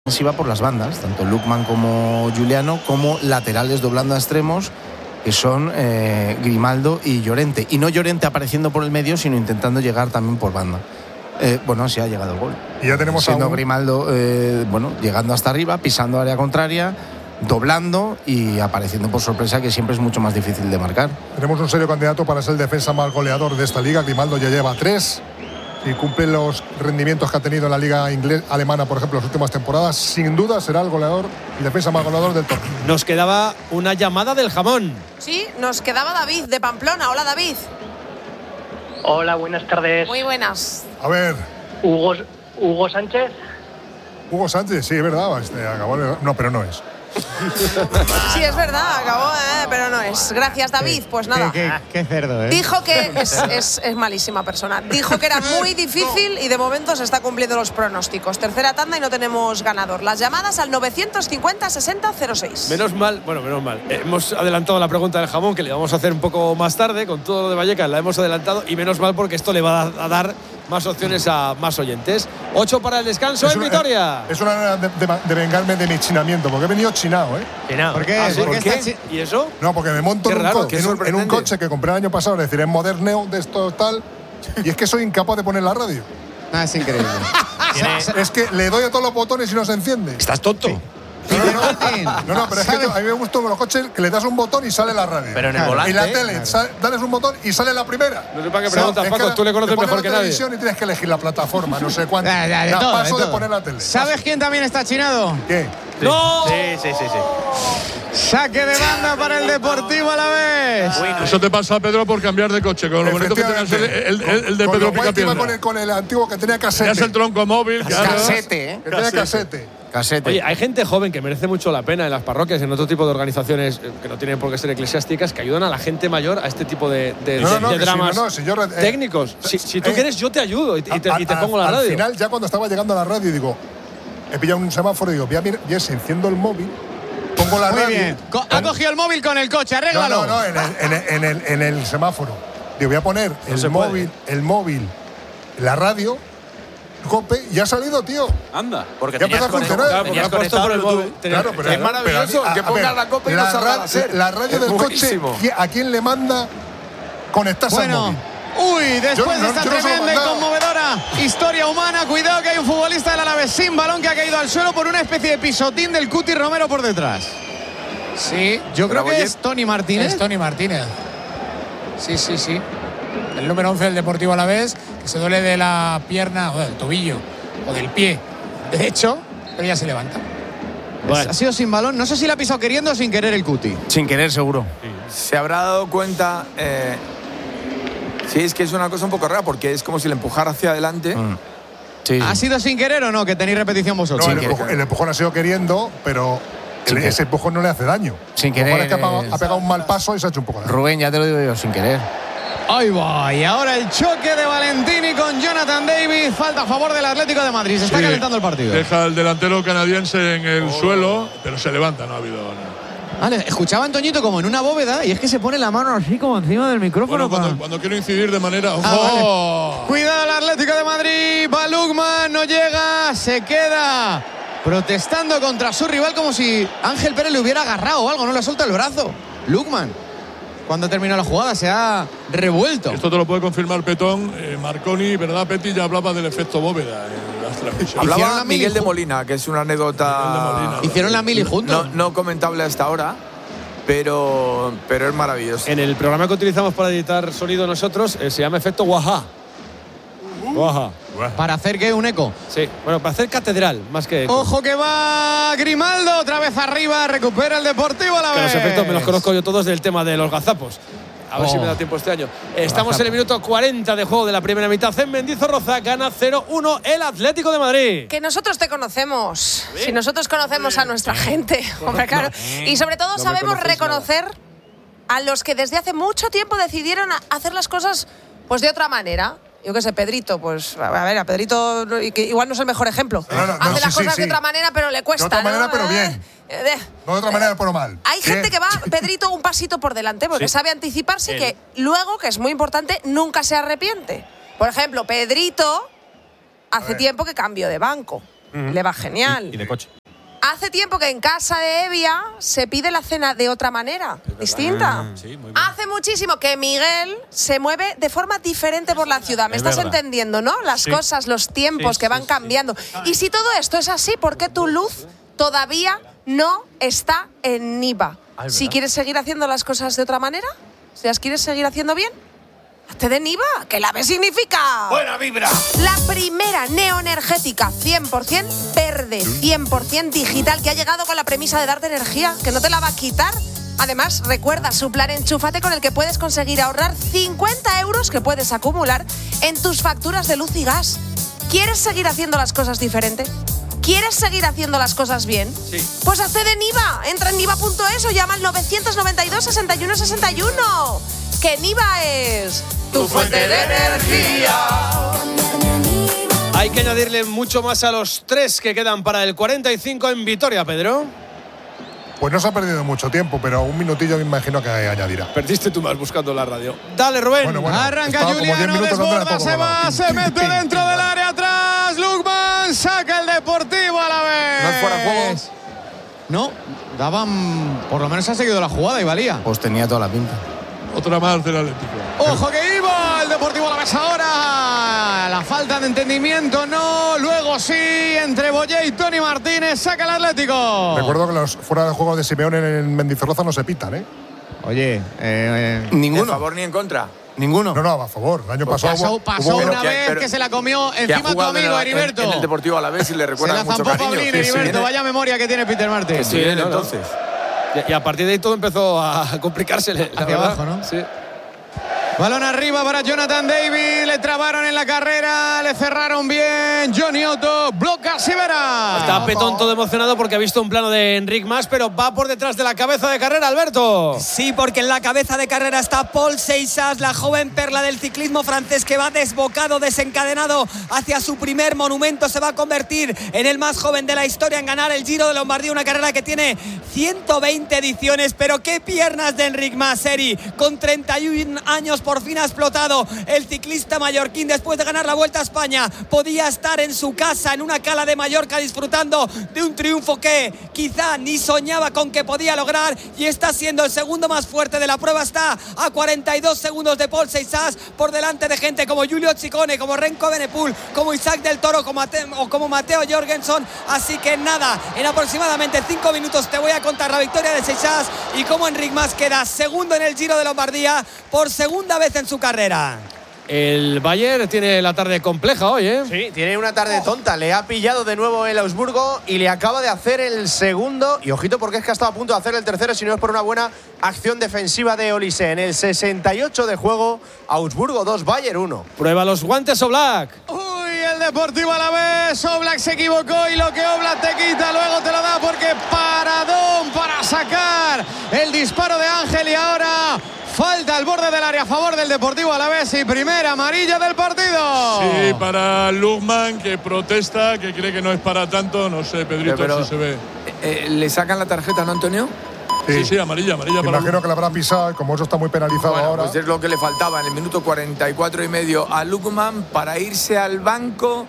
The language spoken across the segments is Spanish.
ofensiva por las bandas, tanto Lukman como Giuliano, como laterales doblando a extremos, que son Grimaldo y Llorente. Y no Llorente apareciendo por el medio, sino intentando llegar también por banda. Bueno, así ha llegado el gol. Y ya tenemos siendo Grimaldo, llegando hasta arriba, pisando área contraria, doblando y apareciendo por sorpresa, que siempre es mucho más difícil de marcar. Tenemos un serio candidato para ser el defensa más goleador de esta liga. Grimaldo ya lleva 3 y cumple los rendimientos que ha tenido en la liga alemana, por ejemplo, en las últimas temporadas. Sin duda será el goleador, el defensa más goleador del torneo. Nos quedaba una llamada del jamón. Sí, nos quedaba David de Pamplona. Hola, David. Hola, buenas tardes. Muy buenas. A ver. Hugo Sánchez. Hugo Sánchez, sí, es verdad. Acabó no, pero no es. Sí, es verdad, acabó, pero no es. Gracias, David. Pues nada. Qué cerdo, ¿eh? Dijo que es malísima persona. Dijo que era muy difícil y de momento se está cumpliendo los pronósticos. Tercera tanda y no tenemos ganador. Las llamadas al 950-60-06. Menos mal. Hemos adelantado la pregunta del jamón, que le vamos a hacer un poco más tarde. Con todo lo de Vallecas la hemos adelantado, y menos mal, porque esto le va a dar más opciones a más oyentes. 8 para el descanso en Vitoria. Es una manera de vengarme de mi chinamiento, porque he venido chinado, ¿eh? Chinado. ¿Por qué? ¿Ah, sí? ¿Por qué? ¿Y eso? No, porque me monto en un coche que compré el año pasado, es decir, en moderneo de esto tal, y es que soy incapaz de poner la radio. Ah, es increíble. Es que le doy a todos los botones y no se enciende. ¿Estás tonto? Sí. No, pero es que a mí me gustan los coches que le das un botón y sale la radio. Pero en el volante. Y la tele, dales un botón y sale la primera. No sé para qué preguntas, Paco, tú le conoces mejor que nadie. Y tienes que elegir la plataforma, no sé cuánto. Paso de poner la tele. ¿Sabes quién también está chinado? ¿Qué? Sí. ¡No! Sí. Saque de banda para el Deportivo Alavés. Eso te pasa, Pedro, por cambiar de coche. Con lo bonito que tengas el de Pedro Picapiedra. Con el antiguo que tenía casete. Tenías el tronco móvil. Casete, Que tenía casete. Oye, hay gente joven que merece mucho la pena en las parroquias, en otro tipo de organizaciones que no tienen por qué ser eclesiásticas, que ayudan a la gente mayor a este tipo de dramas técnicos. Si tú quieres, yo te ayudo y te pongo la radio. Al final, ya cuando estaba llegando a la radio, digo, he pillado un semáforo y digo, voy a si enciendo el móvil, pongo la radio. Muy bien. Ha cogido el móvil con el coche, arréglalo. No, en el semáforo. Digo, voy a poner el móvil, la radio, Cope, y ha salido, tío. Anda, porque ya empezó a funcionar. Claro, porque has puesto por el móvil. Claro, pero es maravilloso que pongas la Cope y no salga la SER. La radio del coche, ¿a quién le manda conectarse al móvil? Uy, después de esta tremenda y conmovedora historia humana, cuidado que hay un futbolista del Alavés sin balón que ha caído al suelo por una especie de pisotín del Cuti Romero por detrás. Sí, yo creo que es Tony Martínez. Es Tony Martínez. Sí. El número 11 del Deportivo Alavés, que se duele de la pierna o del tobillo o del pie derecho, pero ya se levanta. Bueno. Ha sido sin balón. No sé si la ha pisado queriendo o sin querer el Cuti. Sin querer, seguro. Se habrá dado cuenta. Sí, es que es una cosa un poco rara, porque es como si le empujara hacia adelante. Sí. ¿Ha sido sin querer o no? Que tenéis repetición vosotros. No, el empujón ha sido queriendo, pero ese empujón no le hace daño. Sin querer. Es que ha pegado un mal paso y se ha hecho un poco de daño. Rubén, ya te lo digo yo, sin querer. Ahí va, y ahora el choque de Valentini con Jonathan David. Falta a favor del Atlético de Madrid. Se está calentando el partido. Deja al delantero canadiense en el suelo, pero se levanta, no ha habido nada. Vale, escuchaba a Antoñito como en una bóveda y es que se pone la mano así como encima del micrófono. Bueno, cuando quiero incidir de manera… Vale. Cuidado el Atlético de Madrid. Va Lukman, no llega, se queda protestando contra su rival como si Ángel Pérez le hubiera agarrado o algo, no le suelta el brazo. Lukman, cuando terminó la jugada, se ha revuelto. Esto te lo puede confirmar Petón. Marconi, ¿verdad, Peti? Ya hablaba del efecto bóveda en las transmisiones. Hablaba Miguel de Molina, que es una anécdota… Hicieron la mili juntos. No comentable hasta ahora, pero es maravilloso. En el programa que utilizamos para editar sonido nosotros, se llama efecto Waha. Waha. ¿Para hacer qué? ¿Un eco? Sí, bueno, para hacer catedral, más que eco. Ojo que va Grimaldo, otra vez arriba, recupera el Deportivo a la vez. Los efectos me los conozco yo todos del tema de los gazapos. A ver si me da tiempo este año. Estamos en el minuto 40 de juego de la primera mitad. En Mendizorroza gana 0-1 el Atlético de Madrid. Que nosotros te conocemos. ¿Sí? Si nosotros conocemos a nuestra gente, hombre, claro. Y sobre todo sabemos reconocer a los que desde hace mucho tiempo decidieron hacer las cosas pues de otra manera. Yo qué sé, Pedrito, pues a ver, a Pedrito que igual no es el mejor ejemplo. Hace las cosas de otra manera, pero le cuesta. De otra manera, pero bien. No de otra manera, pero mal. Hay gente que va, Pedrito, un pasito por delante, porque sabe anticiparse y que luego, que es muy importante, nunca se arrepiente. Por ejemplo, Pedrito hace tiempo que cambió de banco. Le va genial. Y de coche. Hace tiempo que en casa de Evia se pide la cena de otra manera, distinta. Sí, muy bien. Hace muchísimo que Miguel se mueve de forma diferente por la ciudad. ¿Me estás entendiendo, no? Las cosas, los tiempos que van cambiando. Y si todo esto es así, ¿por qué tu luz todavía no está en Niva? Si quieres seguir haciendo las cosas de otra manera, si las quieres seguir haciendo bien, hazte de Niva, que la B significa ¡buena vibra! La primera neoenergética 100% verde, 100% digital, que ha llegado con la premisa de darte energía, que no te la va a quitar. Además, recuerda su plan Enchúfate, con el que puedes conseguir ahorrar 50 euros que puedes acumular en tus facturas de luz y gas. ¿Quieres seguir haciendo las cosas diferente? ¿Quieres seguir haciendo las cosas bien? Sí. Pues hazte de Niva. Entra en niva.es o llama al 992 61 61. Que Niva es tu fuente de energía. Hay que añadirle mucho más a los 3 que quedan para el 45 en Vitoria, Pedro. Pues no se ha perdido mucho tiempo, pero un minutillo me imagino que añadirá. Perdiste tú más buscando la radio. Dale, Rubén. Bueno, Arranca Juliano, desborda, se va, se mete dentro del área atrás. Lukman saca el Deportivo a la vez. ¿No es fuera de juego? No, daban. Por lo menos ha seguido la jugada y valía. Pues tenía toda la pinta. Otra más del Atlético. Ojo que iba el Deportivo a la vez ahora. La falta de entendimiento no. Luego sí, entre Boyé y Tony Martínez saca el Atlético. Recuerdo que los fuera de juego de Simeone en Mendizorroza no se pitan, ¿eh? Oye, Ninguno. ¿Ni a favor ni en contra? Ninguno. No, a favor. El año pasado pasó hubo una vez que se la comió encima tu amigo Heriberto. En el Deportivo Alavés y le recuerda se la mucho zampó cariño. Paulín, Heriberto. Vaya memoria que tiene Peter Martin. Que sí, entonces. Y a partir de ahí todo empezó a complicársele. Hacia abajo, ¿no? Sí. Balón arriba para Jonathan David. Le trabaron en la carrera. Le cerraron bien. Johnny Otto. Bloca Sivera. Está Petón todo emocionado porque ha visto un plano de Enric Mas, pero va por detrás de la cabeza de carrera, Alberto. Sí, porque en la cabeza de carrera está Paul Seixas, la joven perla del ciclismo francés, que va desbocado, desencadenado hacia su primer monumento. Se va a convertir en el más joven de la historia en ganar el Giro de Lombardía, una carrera que tiene 120 ediciones. Pero qué piernas de Enric Mas, Eri. Con 31 años por fin ha explotado el ciclista mallorquín después de ganar la Vuelta a España. Podía estar en su casa, en una cala de Mallorca, disfrutando de un triunfo que quizá ni soñaba con que podía lograr, y está siendo el segundo más fuerte de la prueba. Está a 42 segundos de Paul Seixas, por delante de gente como Giulio Ciccone, como Renko Benepul, como Isaac del Toro, como Matteo Jorgensen. Así que nada, en aproximadamente 5 minutos te voy a contar la victoria de Seixas y cómo Enric Mas queda segundo en el Giro de Lombardía por segunda vez en su carrera. El Bayern tiene la tarde compleja hoy, ¿eh? Sí, tiene una tarde tonta. Le ha pillado de nuevo el Augsburgo y le acaba de hacer el segundo. Y ojito, porque es que ha estado a punto de hacer el tercero, si no es por una buena acción defensiva de Olise. En el 68 de juego, Augsburgo 2, Bayern 1. Prueba los guantes Oblak. Uy, el Deportivo a la vez. Oblak se equivocó y lo que Oblak te quita luego te lo da, porque paradón para sacar el disparo de Ángel. Y ahora falta al borde del área a favor del Deportivo Alavés y primera amarilla del partido. Sí, para Lukman, que protesta, que cree que no es para tanto. No sé, Pedrito, pero, si se ve. ¿Le sacan la tarjeta, no, Antonio? Sí, amarilla para imagino que la habrá pisado, y como eso está muy penalizado ahora. Pues es lo que le faltaba en el minuto 44 y medio a Lukman para irse al banco,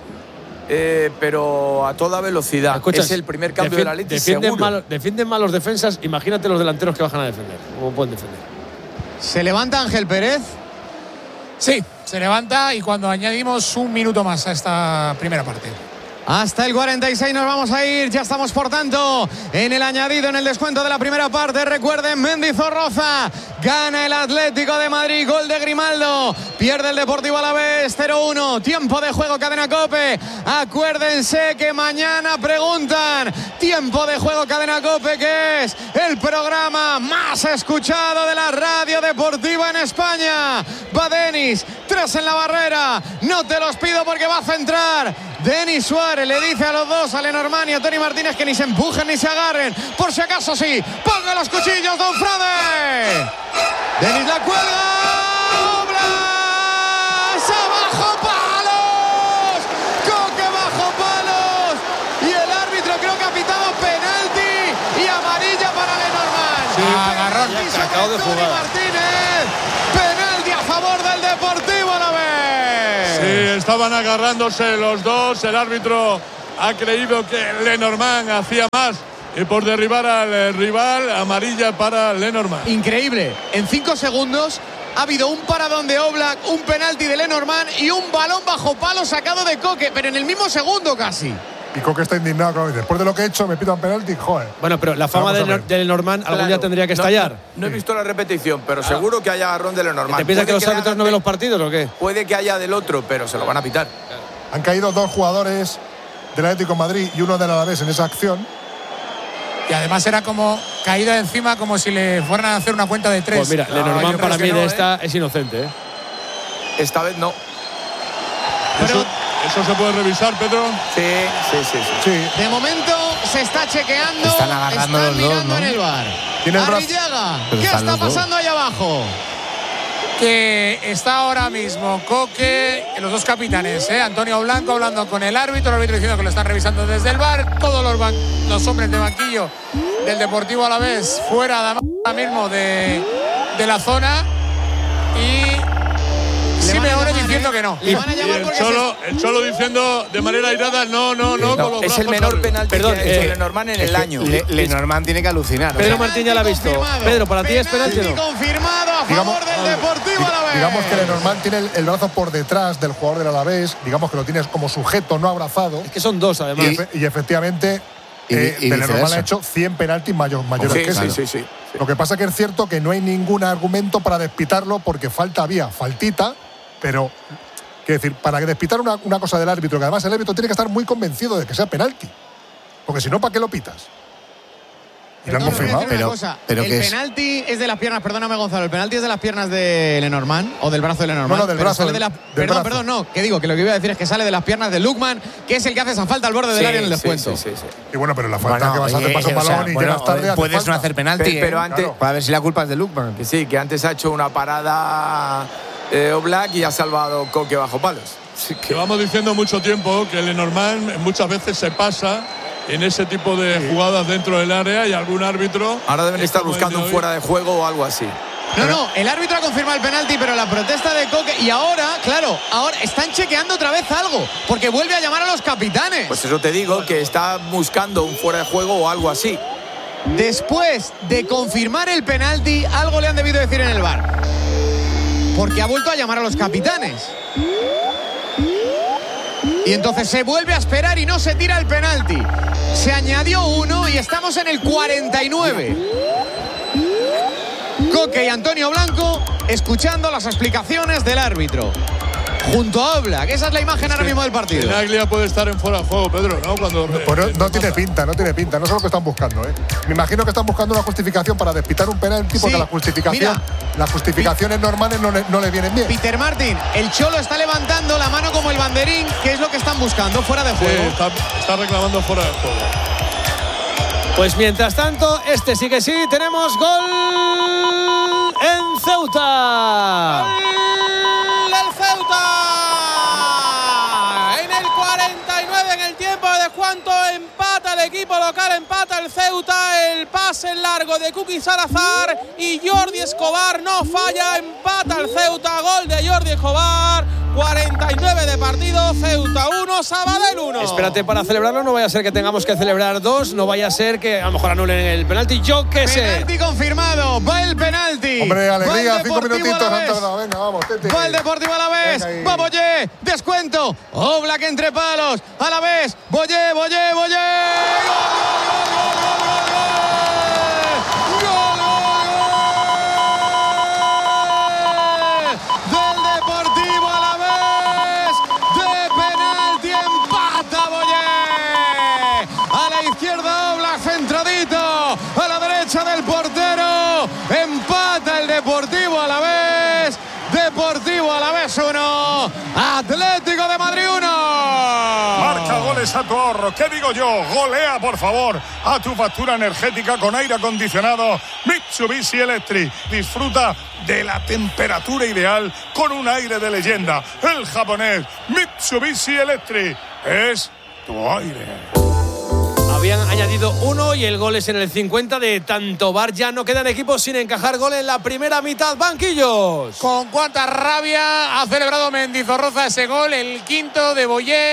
pero a toda velocidad. Escuchas, es el primer cambio de la Leti, seguro. Defienden mal los defensas, imagínate los delanteros que bajan a defender. ¿Cómo pueden defender? ¿Se levanta Ángel Pérez? Sí, se levanta, y cuando añadimos un minuto más a esta primera parte. Hasta el 46 nos vamos a ir. Ya estamos, por tanto, en el añadido, en el descuento de la primera parte. Recuerden, Mendizorroza gana el Atlético de Madrid. Gol de Grimaldo. Pierde el Deportivo Alavés 0-1. Tiempo de juego, Cadena COPE. Acuérdense que mañana preguntan. Tiempo de juego, Cadena COPE, que es el programa más escuchado de la radio deportiva en España. Va Denis, 3 en la barrera. No te los pido porque va a centrar Denis Suárez. Le dice a los dos, a Lenormand y a Tony Martínez, que ni se empujen ni se agarren. Por si acaso sí, ponga los cuchillos, don Frade. Denis la cuelga. Oblas, abajo palos. Coque bajo palos. Y el árbitro creo que ha pitado penalti y amarilla para Lenormand. Sí, agarrón. Acabo de jugar. Martínez. Penalti a favor del Deportivo Alavés. Sí, estaban agarrándose los dos. El árbitro ha creído que Lenormand hacía más por derribar al rival. Amarilla para Lenormand. Increíble. En 5 segundos ha habido un paradón de Oblak, un penalti de Lenormand y un balón bajo palo sacado de Koke, pero en el mismo segundo casi. Y Koke está indignado. Después de lo que he hecho, me pitan penalti. Joder. Bueno, pero la fama de Lenormand algún día tendría que estallar. No he visto la repetición, pero seguro que haya agarrón de Lenormand. ¿Te piensas que los árbitros no ven los partidos o qué? Puede que haya del otro, pero se lo van a pitar. Han caído 2 jugadores del Atlético de Madrid y uno del Alavés en esa acción. Y además era como caída encima, como si le fueran a hacer una cuenta de 3. Pues mira, Lenormand para mí de esta es inocente. Esta vez no. ¿Eso se puede revisar, Pedro? Sí. De momento se está chequeando. Están agarrando los mirando dos, ¿no? en el bar. Arrillaga, ¿qué está pasando ahí abajo? Que está ahora mismo Koke, los 2 capitanes, Antonio Blanco hablando con el árbitro diciendo que lo están revisando desde el bar, todos los hombres de banquillo del Deportivo Alavés fuera ahora mismo de la zona y Simeone diciendo que no. Y el Cholo diciendo de manera airada no, es el menor penalti Perdón, que ha hecho Lenormand en el año. Lenormand tiene que alucinar. Pedro Martín ya la ha visto. Pedro, ¿para ti es penalti o no? Confirmado a favor del Deportivo Alavés. Digamos que Lenormand tiene el brazo por detrás del jugador del Alavés. Digamos que lo tienes como sujeto, no abrazado. Es que son 2 además. Y efectivamente Lenormand ha hecho 100 penaltis mayores que ese. Sí. Lo que pasa que es cierto que no hay ningún argumento para despitarlo porque había faltita. Pero, quiero decir, para despitar una cosa del árbitro, que además el árbitro tiene que estar muy convencido de que sea penalti. Porque si no, ¿para qué lo pitas? Y lo han confirmado. El penalti es de las piernas, perdóname Gonzalo, el penalti es de las piernas de Lenormand o del brazo de Lenormand. No, del brazo. Perdón, no, que digo, que lo que iba a decir es que sale de las piernas de Lukman, que es el que hace esa falta al borde del área en el descuento. Sí. Y bueno, pero la falta que vas a hacer pasa un balón y llegas tarde. Puedes no hacer penalti, pero antes, para ver si la culpa es de Lukman. Que sí, que antes ha hecho una parada Oblak y ha salvado Koke bajo palos. Llevamos diciendo mucho tiempo que Lenormand muchas veces se pasa en ese tipo de jugadas dentro del área y algún árbitro. Ahora deben estar buscando un fuera de juego o algo así. No, el árbitro ha confirmado el penalti, pero la protesta de Koke. Y ahora están chequeando otra vez algo, porque vuelve a llamar a los capitanes. Pues eso te digo, que está buscando un fuera de juego o algo así. Después de confirmar el penalti, algo le han debido decir en el VAR. Porque ha vuelto a llamar a los capitanes. Y entonces se vuelve a esperar y no se tira el penalti. Se añadió uno y estamos en el 49. Koke y Antonio Blanco escuchando las explicaciones del árbitro. Junto a Oblak, esa es la imagen ahora mismo del partido. Tenaglia puede estar en fuera de juego, Pedro, ¿no? No tiene pinta. No sé lo que están buscando, Me imagino que están buscando una justificación para despitar un penalti, porque las justificaciones normales no le vienen bien. Peter Martin, el Cholo está levantando la mano como el banderín, que es lo que están buscando, fuera de juego. Sí, está reclamando fuera de juego. Pues mientras tanto, sí que sí, tenemos gol en Ceuta. El Ceuta en el 49, en el tiempo de descuento, empata el equipo local, empata el Ceuta, el pase largo de Kuki Salazar y Jordi Escobar no falla, empata el Ceuta, gol de Jordi Escobar. 49 de partido, Ceuta 1, Sabadell 1. Espérate para celebrarlo, no vaya a ser que tengamos que celebrar 2, no vaya a ser que a lo mejor anulen el penalti, yo qué sé. Penalti confirmado, va el penalti. Hombre, alegría, 5 minutitos. Venga, vamos, Tete. Va el Deportivo Alavés, va Boyé, descuento. Oblak entre palos, Alavés, Boyé. ¡Gol! Del portero, empata el Deportivo Alavés. Deportivo Alavés 1, Atlético de Madrid 1. Marca goles a tu ahorro. ¿Qué digo yo? Golea, por favor, a tu factura energética con aire acondicionado Mitsubishi Electric. Disfruta de la temperatura ideal con un aire de leyenda. El japonés Mitsubishi Electric es tu aire. Habían añadido 1 y el gol es en el 50 de tanto VAR. Ya no quedan equipos sin encajar gol en la primera mitad. Banquillos. Con cuánta rabia ha celebrado Mendizorroza ese gol, el quinto de Boyé.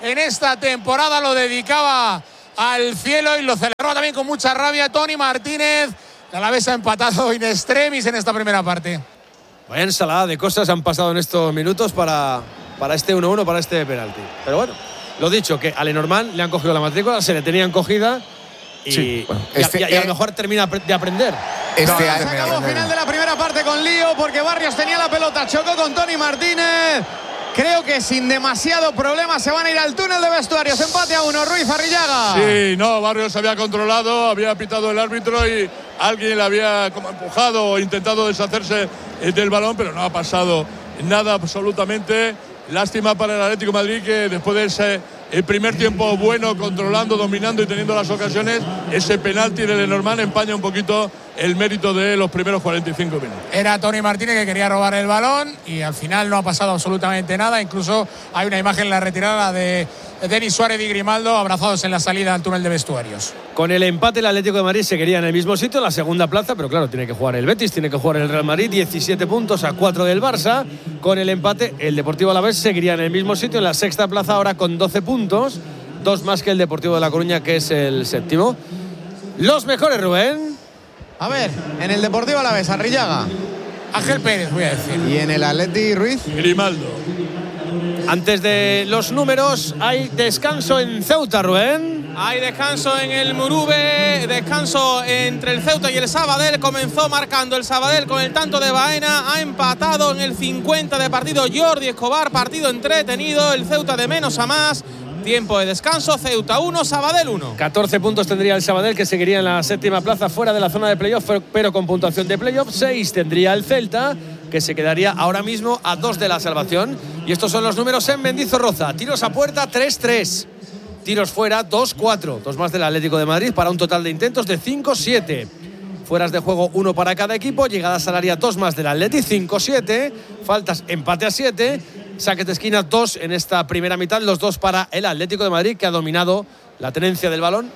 en esta temporada, lo dedicaba al cielo y lo celebraba también con mucha rabia Tony Martínez. El Alavés ha empatado in extremis en esta primera parte. Vaya ensalada de cosas han pasado en estos minutos para este 1-1, para este penalti. Pero bueno, lo dicho, que a Lenormand le han cogido la matrícula, se le tenían cogida y, sí, bueno, y a lo mejor termina de aprender. Se acabó final de la primera parte con lío porque Barrios tenía la pelota, chocó con Tony Martínez. Creo que sin demasiado problema se van a ir al túnel de vestuarios. Empate a 1, Ruiz, Arrillaga. Sí, no, Barrios había controlado, había pitado el árbitro y alguien le había como empujado o intentado deshacerse del balón, pero no ha pasado nada absolutamente. Lástima para el Atlético de Madrid que después de ese el primer tiempo bueno, controlando, dominando y teniendo las ocasiones, ese penalti de Lenormand empaña un poquito el mérito de los primeros 45 minutos. Era Tony Martínez que quería robar el balón y al final no ha pasado absolutamente nada. Incluso hay una imagen en la retirada de Denis Suárez y Grimaldo abrazados en la salida al túnel de vestuarios. Con el empate el Atlético de Madrid seguiría en el mismo sitio, en la segunda plaza, pero claro, tiene que jugar el Betis, tiene que jugar el Real Madrid, 17 puntos a 4 del Barça. Con el empate el Deportivo Alavés seguiría en el mismo sitio, en la sexta plaza ahora con 12 puntos, 2 más que el Deportivo de La Coruña, que es el séptimo. Los mejores, Rubén. A ver, en el Deportivo Alavés, Arrillaga. Ángel Pérez, voy a decir. Y en el Atleti, Ruiz. Grimaldo. Antes de los números, hay descanso en Ceuta, Rubén. Hay descanso en el Murube, descanso entre el Ceuta y el Sabadell. Comenzó marcando el Sabadell con el tanto de Baena. Ha empatado en el 50 de partido Jordi Escobar. Partido entretenido, el Ceuta de menos a más. Tiempo de descanso, Ceuta 1, Sabadell 1. 14 puntos tendría el Sabadell, que seguiría en la séptima plaza, fuera de la zona de playoff, pero con puntuación de playoff. 6 tendría el Celta, que se quedaría ahora mismo a 2 de la salvación. Y estos son los números en Mendizorroza. Tiros a puerta, 3-3. Tiros fuera, 2-4. 2 más del Atlético de Madrid, para un total de intentos de 5-7. Fueras de juego, 1 para cada equipo. Llegadas al área, 2 más del Atleti, 5-7. Faltas, empate a 7. Saques de esquina, 2 en esta primera mitad, los 2 para el Atlético de Madrid, que ha dominado la tenencia del balón,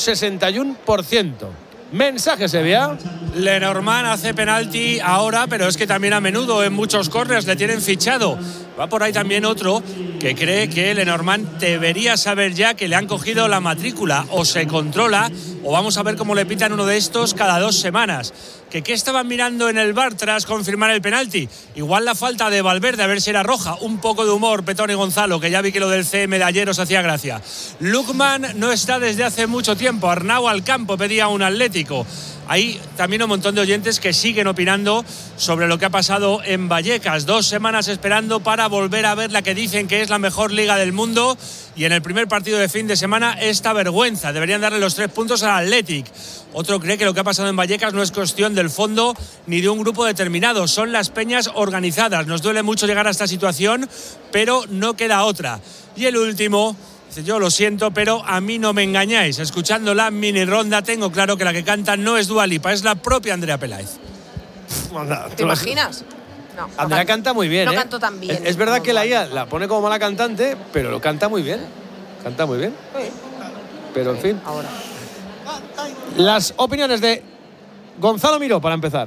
61%. Mensaje, Sevilla. Lenormand hace penalti ahora, pero es que también a menudo en muchos córners le tienen fichado. Va por ahí también otro que cree que Lenormand debería saber ya que le han cogido la matrícula, o se controla, o vamos a ver cómo le pitan uno de estos cada 2 semanas. ¿Qué estaban mirando en el VAR tras confirmar el penalti? Igual la falta de Valverde, a ver si era roja. Un poco de humor, Petón y Gonzalo, que ya vi que lo del CM de ayer os hacía gracia. Lukman no está desde hace mucho tiempo. Arnau al campo, pedía un Atlético. Hay también un montón de oyentes que siguen opinando sobre lo que ha pasado en Vallecas. 2 semanas esperando para volver a ver la que dicen que es la mejor liga del mundo. Y en el primer partido de fin de semana, esta vergüenza. Deberían darle los 3 puntos al Athletic. Otro cree que lo que ha pasado en Vallecas no es cuestión del fondo ni de un grupo determinado. Son las peñas organizadas. Nos duele mucho llegar a esta situación, pero no queda otra. Y el último... Yo lo siento, pero a mí no me engañáis. Escuchando la mini ronda tengo claro que la que canta no es Dua Lipa, es la propia Andrea Peláez. ¿Te imaginas? No, Andrea canta muy bien, no canto tan bien. Es verdad que la IA la pone como mala cantante, pero lo canta muy bien. Canta muy bien. Sí. Pero en fin. Ahora. Las opiniones de Gonzalo Miró, para empezar.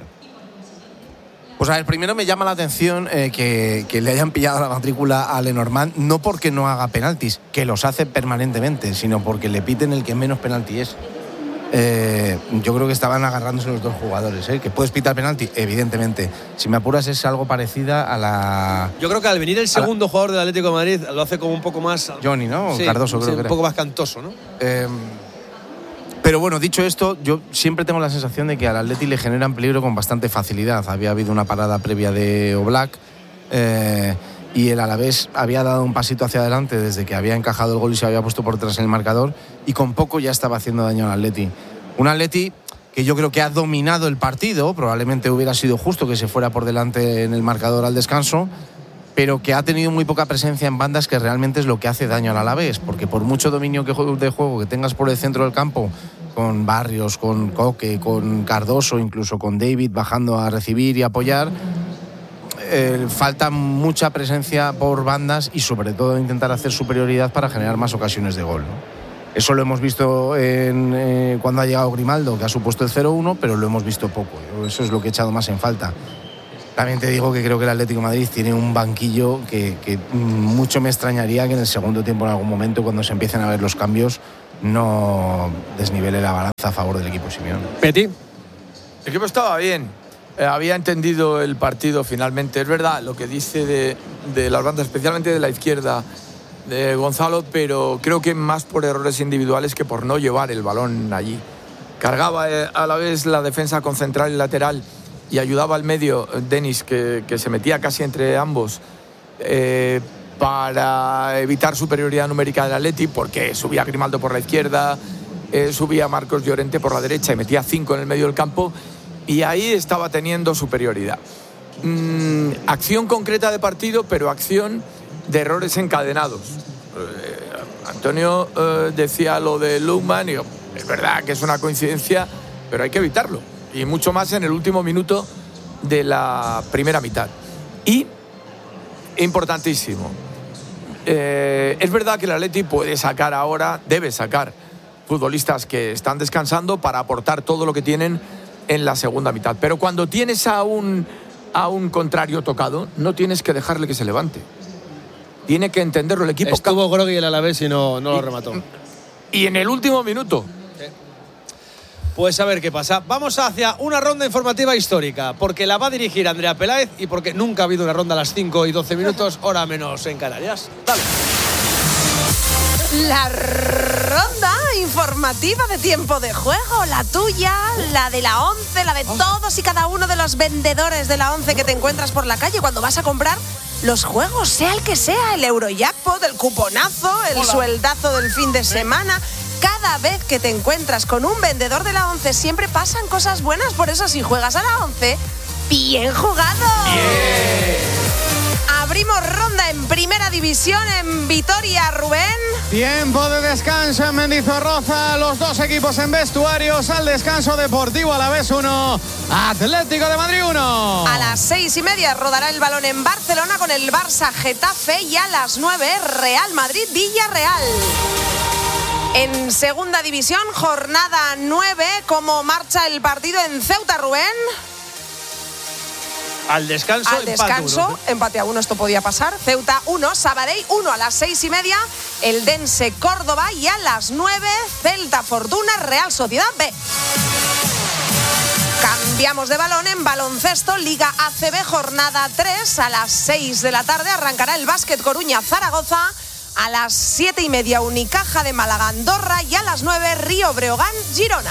Pues a ver, primero me llama la atención que le hayan pillado la matrícula a Lenormand, no porque no haga penaltis, que los hace permanentemente, sino porque le piten el que menos penalti es. Yo creo que estaban agarrándose los 2 jugadores, que puedes pitar penalti, evidentemente. Si me apuras es algo parecida a la... Yo creo que al venir el segundo jugador del Atlético de Madrid lo hace como un poco más... Johnny, ¿no? Sí, Cardoso, creo sí, que un poco más cantoso, ¿no? Pero bueno, dicho esto, yo siempre tengo la sensación de que al Atleti le generan peligro con bastante facilidad. Había habido una parada previa de Oblak y el Alavés había dado un pasito hacia adelante desde que había encajado el gol y se había puesto por detrás en el marcador, y con poco ya estaba haciendo daño al Atleti. Un Atleti que yo creo que ha dominado el partido, probablemente hubiera sido justo que se fuera por delante en el marcador al descanso, pero que ha tenido muy poca presencia en bandas, que realmente es lo que hace daño al Alavés, porque por mucho dominio de juego que tengas por el centro del campo, con Barrios, con Coque, con Cardoso, incluso con David bajando a recibir y apoyar, falta mucha presencia por bandas y sobre todo intentar hacer superioridad para generar más ocasiones de gol, ¿no? Eso lo hemos visto cuando ha llegado Grimaldo, que ha supuesto el 0-1, pero lo hemos visto poco. Eso es lo que he echado más en falta. También te digo que creo que el Atlético de Madrid tiene un banquillo que mucho me extrañaría que en el segundo tiempo, en algún momento, cuando se empiecen a ver los cambios, no desnivele la balanza a favor del equipo Simeone. Peti. El equipo estaba bien. Había entendido el partido finalmente. Es verdad lo que dice de las bandas, especialmente de la izquierda, de Gonzalo, pero creo que más por errores individuales que por no llevar el balón allí. Cargaba a la vez la defensa con central y lateral y ayudaba al medio Denis, que se metía casi entre ambos para evitar superioridad numérica del Atleti, porque subía Grimaldo por la izquierda, subía Marcos Llorente por la derecha y metía 5 en el medio del campo, y ahí estaba teniendo superioridad. Acción concreta de partido, pero acción de errores encadenados. Antonio decía lo de Lukman, y es verdad que es una coincidencia, pero hay que evitarlo, y mucho más en el último minuto de la primera mitad. Y importantísimo, es verdad que el Atleti puede sacar ahora, debe sacar futbolistas que están descansando para aportar todo lo que tienen en la segunda mitad, pero cuando tienes a un contrario tocado, no tienes que dejarle que se levante. Tiene que entenderlo el equipo. Estuvo groggy el Alavés y no lo remató. Y en el último minuto. Pues a ver qué pasa. Vamos hacia una ronda informativa histórica, porque la va a dirigir Andrea Peláez y porque nunca ha habido una ronda a las 5 y 12 minutos, hora menos en Canarias. Dale. La ronda informativa de tiempo de juego, la tuya, la de la 11, la de todos y cada uno de los vendedores de la 11 que te encuentras por la calle cuando vas a comprar los juegos, sea el que sea, el Eurojackpot, el cuponazo, el sueldazo del fin de semana. Cada vez que te encuentras con un vendedor de la 11 siempre pasan cosas buenas, por eso si juegas a la 11, bien jugado. Bien. Abrimos ronda en Primera División en Vitoria, Rubén. Tiempo de descanso en Mendizorroza, los dos equipos en vestuarios. Al descanso, Deportivo Alavés 1, Atlético de Madrid 1. A las 6:30 rodará el balón en Barcelona con el Barça Getafe, y a las 9 Real Madrid Villarreal. En Segunda División, jornada 9, ¿cómo marcha el partido en Ceuta, Rubén? Al descanso, empate a 1, esto podía pasar. Ceuta 1, Sabadell 1 a las 6:30, el Dense Córdoba, y a las 9 Celta Fortuna Real Sociedad B. Cambiamos de balón en baloncesto, Liga ACB, jornada 3, a las 6 de la tarde arrancará el Básquet Coruña Zaragoza, a las 7:30 Unicaja de Málaga Andorra, y a las 9 Río Breogán Girona.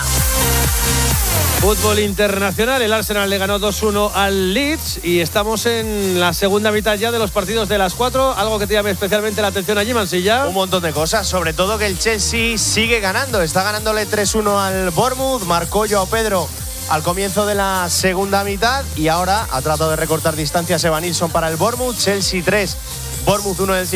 Fútbol internacional, el Arsenal le ganó 2-1 al Leeds y estamos en la segunda mitad ya de los partidos de las 4. Algo que te llame especialmente la atención allí, Mansilla. Un montón de cosas, sobre todo que el Chelsea sigue ganando. Está ganándole 3-1 al Bournemouth. Marcó Joao Pedro al comienzo de la segunda mitad y ahora ha tratado de recortar distancias Evan Nilsson para el Bournemouth. Chelsea 3, Bournemouth 1 del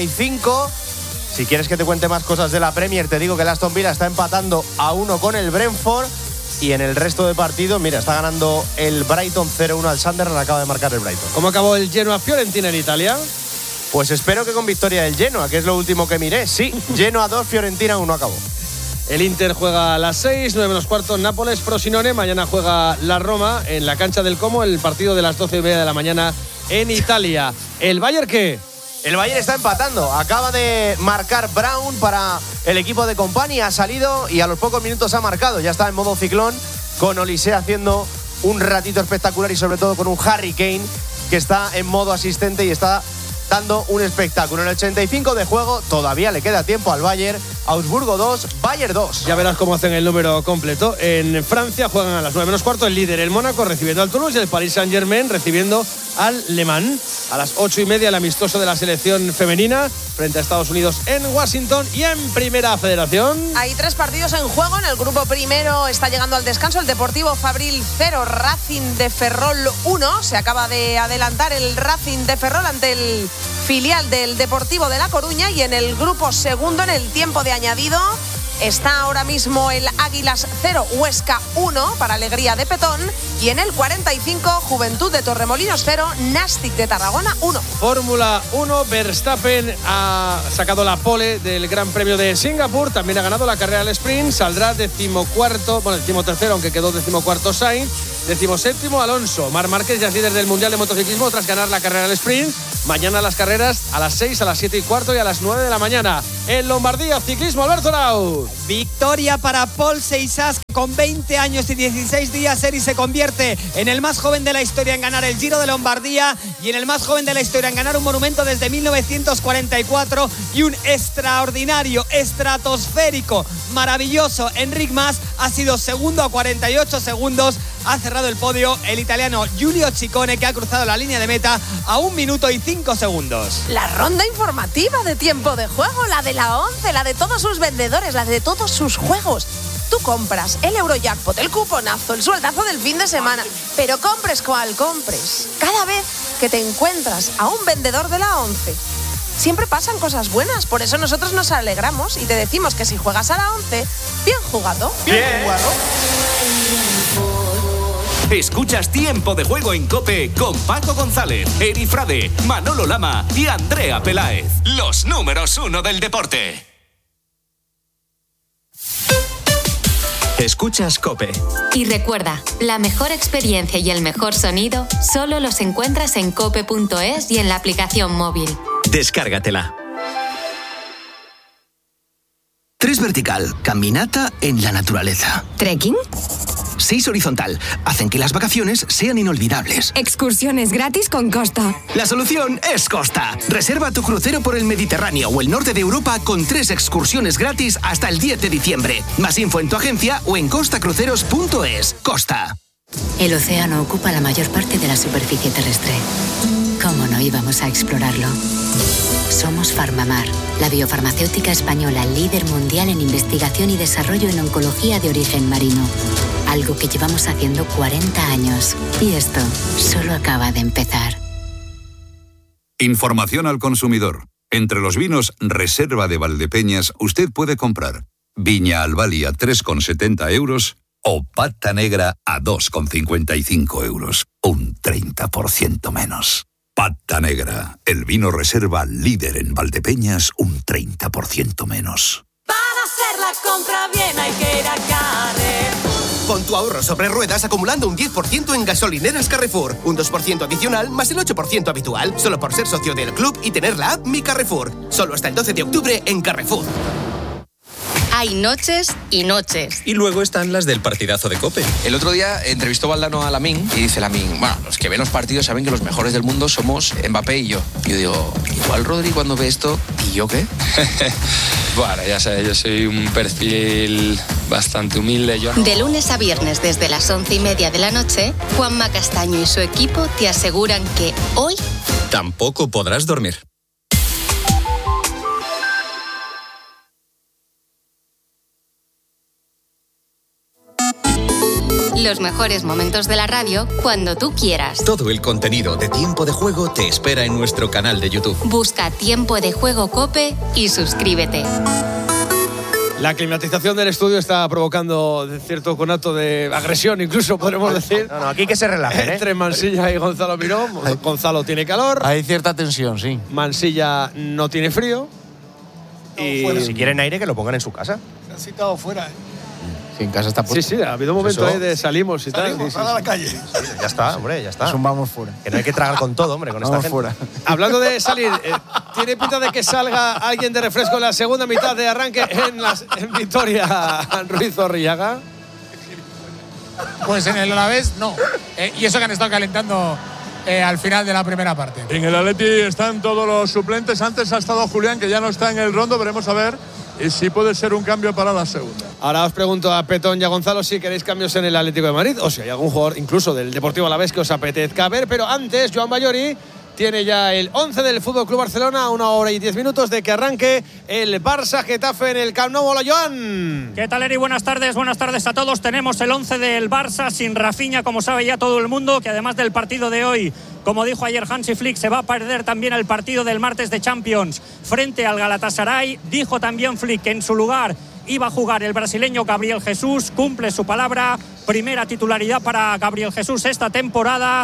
55. Si quieres que te cuente más cosas de la Premier, te digo que el Aston Villa está empatando a 1 con el Brentford. Y en el resto de partidos, mira, está ganando el Brighton 0-1 al Sunderland, acaba de marcar el Brighton. ¿Cómo acabó el Genoa-Fiorentina en Italia? Pues espero que con victoria del Genoa, que es lo último que miré. Sí, Genoa 2, Fiorentina 1 acabó. El Inter juega a las 6, 9 menos cuarto, Nápoles, Frosinone. Mañana juega la Roma en la cancha del Como, el partido de las 12:30 de la mañana en Italia. ¿El Bayern qué? El Bayern está empatando. Acaba de marcar Brown para el equipo de Company. Ha salido y a los pocos minutos ha marcado. Ya está en modo ciclón, con Olise haciendo un ratito espectacular y sobre todo con un Harry Kane que está en modo asistente y está dando un espectáculo. En el 85 de juego todavía le queda tiempo al Bayern. Augsburgo 2, Bayern 2. Ya verás cómo hacen el número completo. En Francia juegan a las 9 menos cuarto el líder, el Mónaco, recibiendo al Toulouse, y el Paris Saint-Germain recibiendo al Le Mans. A las 8:30 el amistoso de la selección femenina frente a Estados Unidos en Washington. Y en Primera Federación hay 3 partidos en juego. En el grupo primero está llegando al descanso el Deportivo Fabril 0, Racing de Ferrol 1. Se acaba de adelantar el Racing de Ferrol ante el filial del Deportivo de La Coruña. Y en el grupo segundo, en el tiempo de añadido, está ahora mismo el Águilas 0, Huesca 1, para alegría de Petón. Y en el 45, Juventud de Torremolinos 0, Nastic de Tarragona 1. Fórmula 1, Verstappen ha sacado la pole del Gran Premio de Singapur. También ha ganado la carrera del sprint. Saldrá 13º, aunque quedó 14º Sainz. 17º Alonso. Marc Márquez ya es líder del Mundial de Motociclismo tras ganar la carrera del sprint. Mañana las carreras a las 6, a las 7:15 y a las 9 de la mañana. En Lombardía, ciclismo, Alberto Naut. Victoria para Paul Seixas, que con 20 años y 16 días Eri se convierte en el más joven de la historia en ganar el Giro de Lombardía y en el más joven de la historia en ganar un monumento desde 1944, y un extraordinario, estratosférico, maravilloso Enric Mas ha sido segundo a 48 segundos. Ha cerrado el podio el italiano Giulio Ciccone, que ha cruzado la línea de meta a 1 minuto y 5 segundos. La ronda informativa de Tiempo de Juego, la de la 11, la de todos sus vendedores, la de todos sus juegos. Tú compras el Eurojackpot, el cuponazo, el sueldazo del fin de semana, pero compres cual compres. Cada vez que te encuentras a un vendedor de la 11, siempre pasan cosas buenas. Por eso nosotros nos alegramos y te decimos que si juegas a la 11, bien jugado. Bien jugado. Escuchas Tiempo de Juego en COPE con Paco González, Eri Frade, Manolo Lama y Andrea Peláez. Los números 1 del deporte. Escuchas COPE. Y recuerda, la mejor experiencia y el mejor sonido solo los encuentras en cope.es y en la aplicación móvil. Descárgatela. 3 vertical, caminata en la naturaleza. ¿Trekking? 6 horizontal, hacen que las vacaciones sean inolvidables. Excursiones gratis con Costa. La solución es Costa. Reserva tu crucero por el Mediterráneo o el norte de Europa con 3 excursiones gratis hasta el 10 de diciembre. Más info en tu agencia o en costacruceros.es. Costa. El océano ocupa la mayor parte de la superficie terrestre. ¿Cómo no íbamos a explorarlo? Somos Farmamar, la biofarmacéutica española líder mundial en investigación y desarrollo en oncología de origen marino. Algo que llevamos haciendo 40 años. Y esto solo acaba de empezar. Información al consumidor. Entre los vinos Reserva de Valdepeñas usted puede comprar Viña Albali a 3,70 euros o Pata Negra a 2,55 euros. Un 30% menos. Pata Negra, el vino Reserva líder en Valdepeñas, un 30% menos. Para hacer la compra bien hay que ir a Carrefour. Pon tu ahorro sobre ruedas acumulando un 10% en gasolineras Carrefour. Un 2% adicional más el 8% habitual. Solo por ser socio del club y tener la app Mi Carrefour. Solo hasta el 12 de octubre en Carrefour. Hay noches y noches. Y luego están las del partidazo de COPE. El otro día entrevistó Valdano a Lamine y dice Lamine, bueno, los que ven los partidos saben que los mejores del mundo somos Mbappé y yo. Yo digo, igual Rodri cuando ve esto, ¿y yo qué? Bueno, ya sabes, yo soy un perfil bastante humilde. De lunes a viernes desde las 11:30 de la noche, Juanma Castaño y su equipo te aseguran que hoy tampoco podrás dormir. Los mejores momentos de la radio cuando tú quieras. Todo el contenido de Tiempo de Juego te espera en nuestro canal de YouTube. Busca Tiempo de Juego COPE y suscríbete. La climatización del estudio está provocando cierto conato de agresión, incluso podremos decir. No, aquí que se relajen, Entre Mansilla y Gonzalo Miró. Gonzalo tiene calor. Hay cierta tensión, sí. Mansilla no tiene frío. Y bueno, si quieren aire, que lo pongan en su casa. Se han citado fuera, Sí, en casa está puesto. Sí, ha habido un momento ahí de salimos y tal. Sí, a la calle. Sí, ya está, hombre, ya está. Es un vamos fuera. Que no hay que tragar con todo, hombre, con vamos esta gente. fuera. Hablando de salir, ¿tiene pinta de que salga alguien de refresco en la segunda mitad de arranque en Vitoria, Ruiz Zorrillaga? Pues en el Alavés no. Y eso que han estado calentando al final de la primera parte. En el Atleti están todos los suplentes. Antes ha estado Julián, que ya no está en el rondo. Veremos a ver si puede ser un cambio para la segunda. Ahora os pregunto a Petón y a Gonzalo si queréis cambios en el Atlético de Madrid o si hay algún jugador incluso del Deportivo Alavés que os apetezca ver. Pero antes, Joan Bayori tiene ya el 11 del FC Barcelona a 1 hora y 10 minutos de que arranque el Barça-Getafe en el Camp Nou. Hola, Joan. ¿Qué tal, Eri? Buenas tardes a todos. Tenemos el 11 del Barça sin Rafinha, como sabe ya todo el mundo, que además del partido de hoy, como dijo ayer Hansi Flick, se va a perder también el partido del martes de Champions frente al Galatasaray. Dijo también Flick que en su lugar iba a jugar el brasileño Gabriel Jesús. Cumple su palabra. Primera titularidad para Gabriel Jesús esta temporada.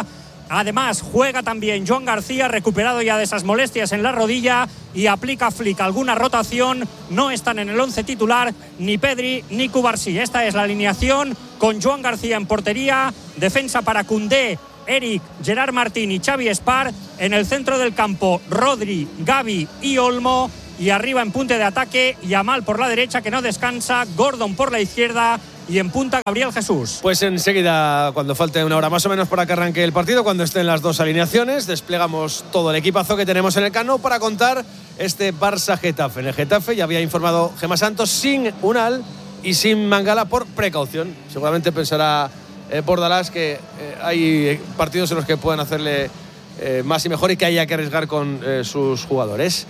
Además, juega también Joan García, recuperado ya de esas molestias en la rodilla, y aplica Flick alguna rotación. No están en el 11 titular ni Pedri ni Cubarsí. Esta es la alineación con Joan García en portería, defensa para Koundé, Eric, Gerard Martín y Xavi Espar. En el centro del campo, Rodri, Gavi y Olmo. Y arriba en punte de ataque, Yamal por la derecha, que no descansa, Gordon por la izquierda y en punta Gabriel Jesús. Pues enseguida, cuando falte una hora más o menos para que arranque el partido, cuando estén las dos alineaciones, desplegamos todo el equipazo que tenemos en el Camp Nou para contar este Barça-Getafe. En el Getafe ya había informado Gemma Santos, sin Unal y sin Mangala por precaución. Seguramente pensará Bordalás que hay partidos en los que pueden hacerle más y mejor y que haya que arriesgar con sus jugadores.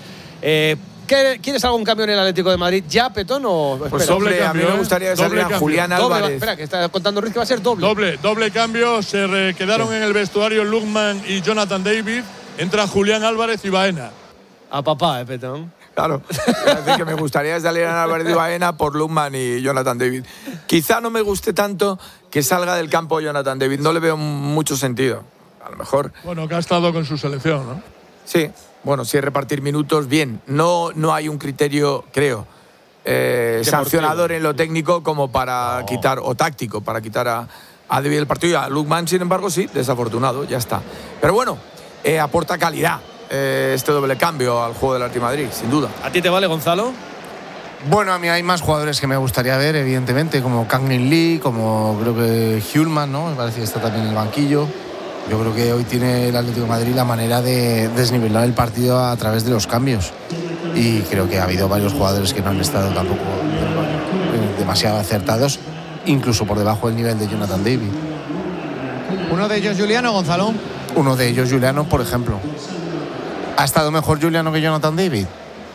¿Quieres algún cambio en el Atlético de Madrid ya, Petón? O pues doble cambio. A mí me gustaría que saliera Julián Álvarez. Espera, que está contando Ruiz que va a ser doble. Doble cambio. Se quedaron en el vestuario Lukman y Jonathan David. Entra Julián Álvarez y Baena. A papá, Petón. Claro. Es decir, que me gustaría que salieran Álvarez y Baena por Lukman y Jonathan David. Quizá no me guste tanto que salga del campo Jonathan David. No le veo mucho sentido. A lo mejor. Bueno, que ha estado con su selección, ¿no? Sí. Bueno, si es repartir minutos, bien. No hay un criterio, creo, sancionador en lo técnico como para quitar, o táctico, para quitar a David del partido. Y a Lukman, sin embargo, sí, desafortunado, ya está. Pero bueno, aporta calidad este doble cambio al juego del Atlético de Madrid, sin duda. ¿A ti te vale, Gonzalo? Bueno, a mí hay más jugadores que me gustaría ver, evidentemente, como Kang Min Lee, como creo que Hjulman, ¿no? Me parece que está también en el banquillo. Yo creo que hoy tiene el Atlético de Madrid la manera de desnivelar el partido a través de los cambios. Y creo que ha habido varios jugadores que no han estado tampoco demasiado acertados, incluso por debajo del nivel de Jonathan David. ¿Uno de ellos Juliano, Gonzalo? Uno de ellos Juliano, por ejemplo. ¿Ha estado mejor Juliano que Jonathan David?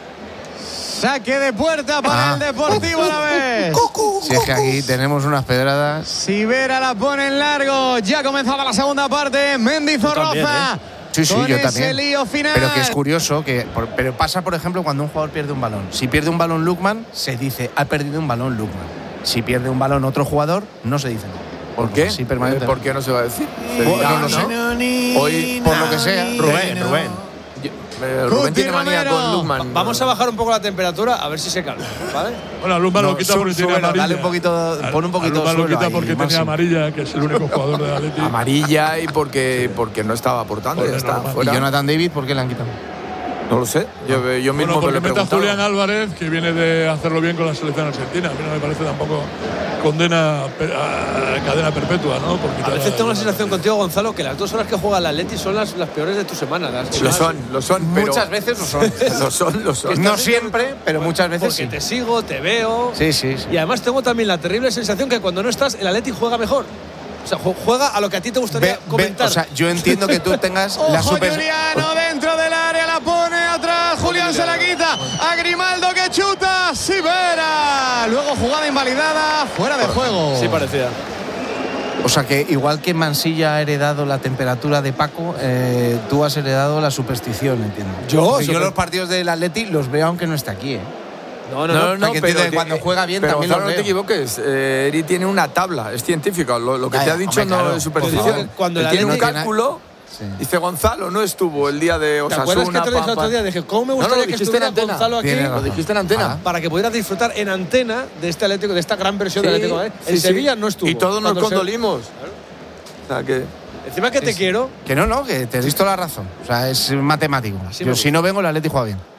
Saque de puerta para el Deportivo a la vez. Si es que aquí tenemos unas pedradas. Sivera la pone en largo. Ya comenzaba la segunda parte. Mendizorroza. Sí, yo también. Lío final. Pero que es curioso, pero pasa, por ejemplo, cuando un jugador pierde un balón. Si pierde un balón Lukman, se dice, ha perdido un balón Lukman. Si pierde un balón otro jugador, no se dice nada. ¿Por qué? Sí, ¿Por qué no se va a decir? No lo sé. Hoy, por lo que sea. Rubén tiene manía con Lukman. Vamos a bajar un poco la temperatura a ver si se calma, ¿vale? Bueno, Lukman lo quita porque tiene amarilla. Dale un poquito, pon un poquito de suelo. Lo quita porque tenía amarilla, que es el único jugador de Atleti. Amarilla y porque no estaba aportando, ya está. ¿Y Jonathan David por qué le han quitado? No lo sé. Yo mismo porque le he preguntado. mete a Julián Álvarez, que viene de hacerlo bien con la selección argentina. A mí no me parece tampoco condena a cadena perpetua, ¿no? A veces tengo la sensación contigo, Gonzalo, que las 2 horas que juega el Atleti son las peores de tu semana. Lo son, pero muchas veces lo son. lo son. No siempre, pero muchas veces porque te sigo, te veo. Sí. Y además tengo también la terrible sensación que cuando no estás, el Atleti juega mejor. O sea, juega a lo que a ti te gustaría comentar. O sea, yo entiendo que tú tengas la super. Juliano dentro del área, la pone atrás. Julián se la quita. A Grimaldo que chuta. Sivera. Luego jugada invalidada. Fuera de juego. Sí, parecía. O sea que igual que Mansilla ha heredado la temperatura de Paco, tú has heredado la superstición, entiendo. Yo los partidos del Atleti los veo aunque no esté aquí, ¿eh? No, pero cuando juega bien pero también Gonzalo, no te equivoques. Eri tiene una tabla, es científica. Lo que te ha dicho no es superstición. Cuando tiene un cálculo. Sí. Dice Gonzalo, no estuvo el día de Osasuna. ¿Te acuerdas que te lo dije el otro día? Dije, ¿cómo me gustaría que estuviera Gonzalo aquí? Lo dijiste en antena. Para que pudieras disfrutar en antena de este Atlético, de esta gran versión del Atlético. En Sevilla no estuvo. Y todos nos condolimos. O sea que. Encima que te quiero. Que no, que te he visto la razón. O sea, es matemático. Yo, si no vengo, el Atlético juega bien.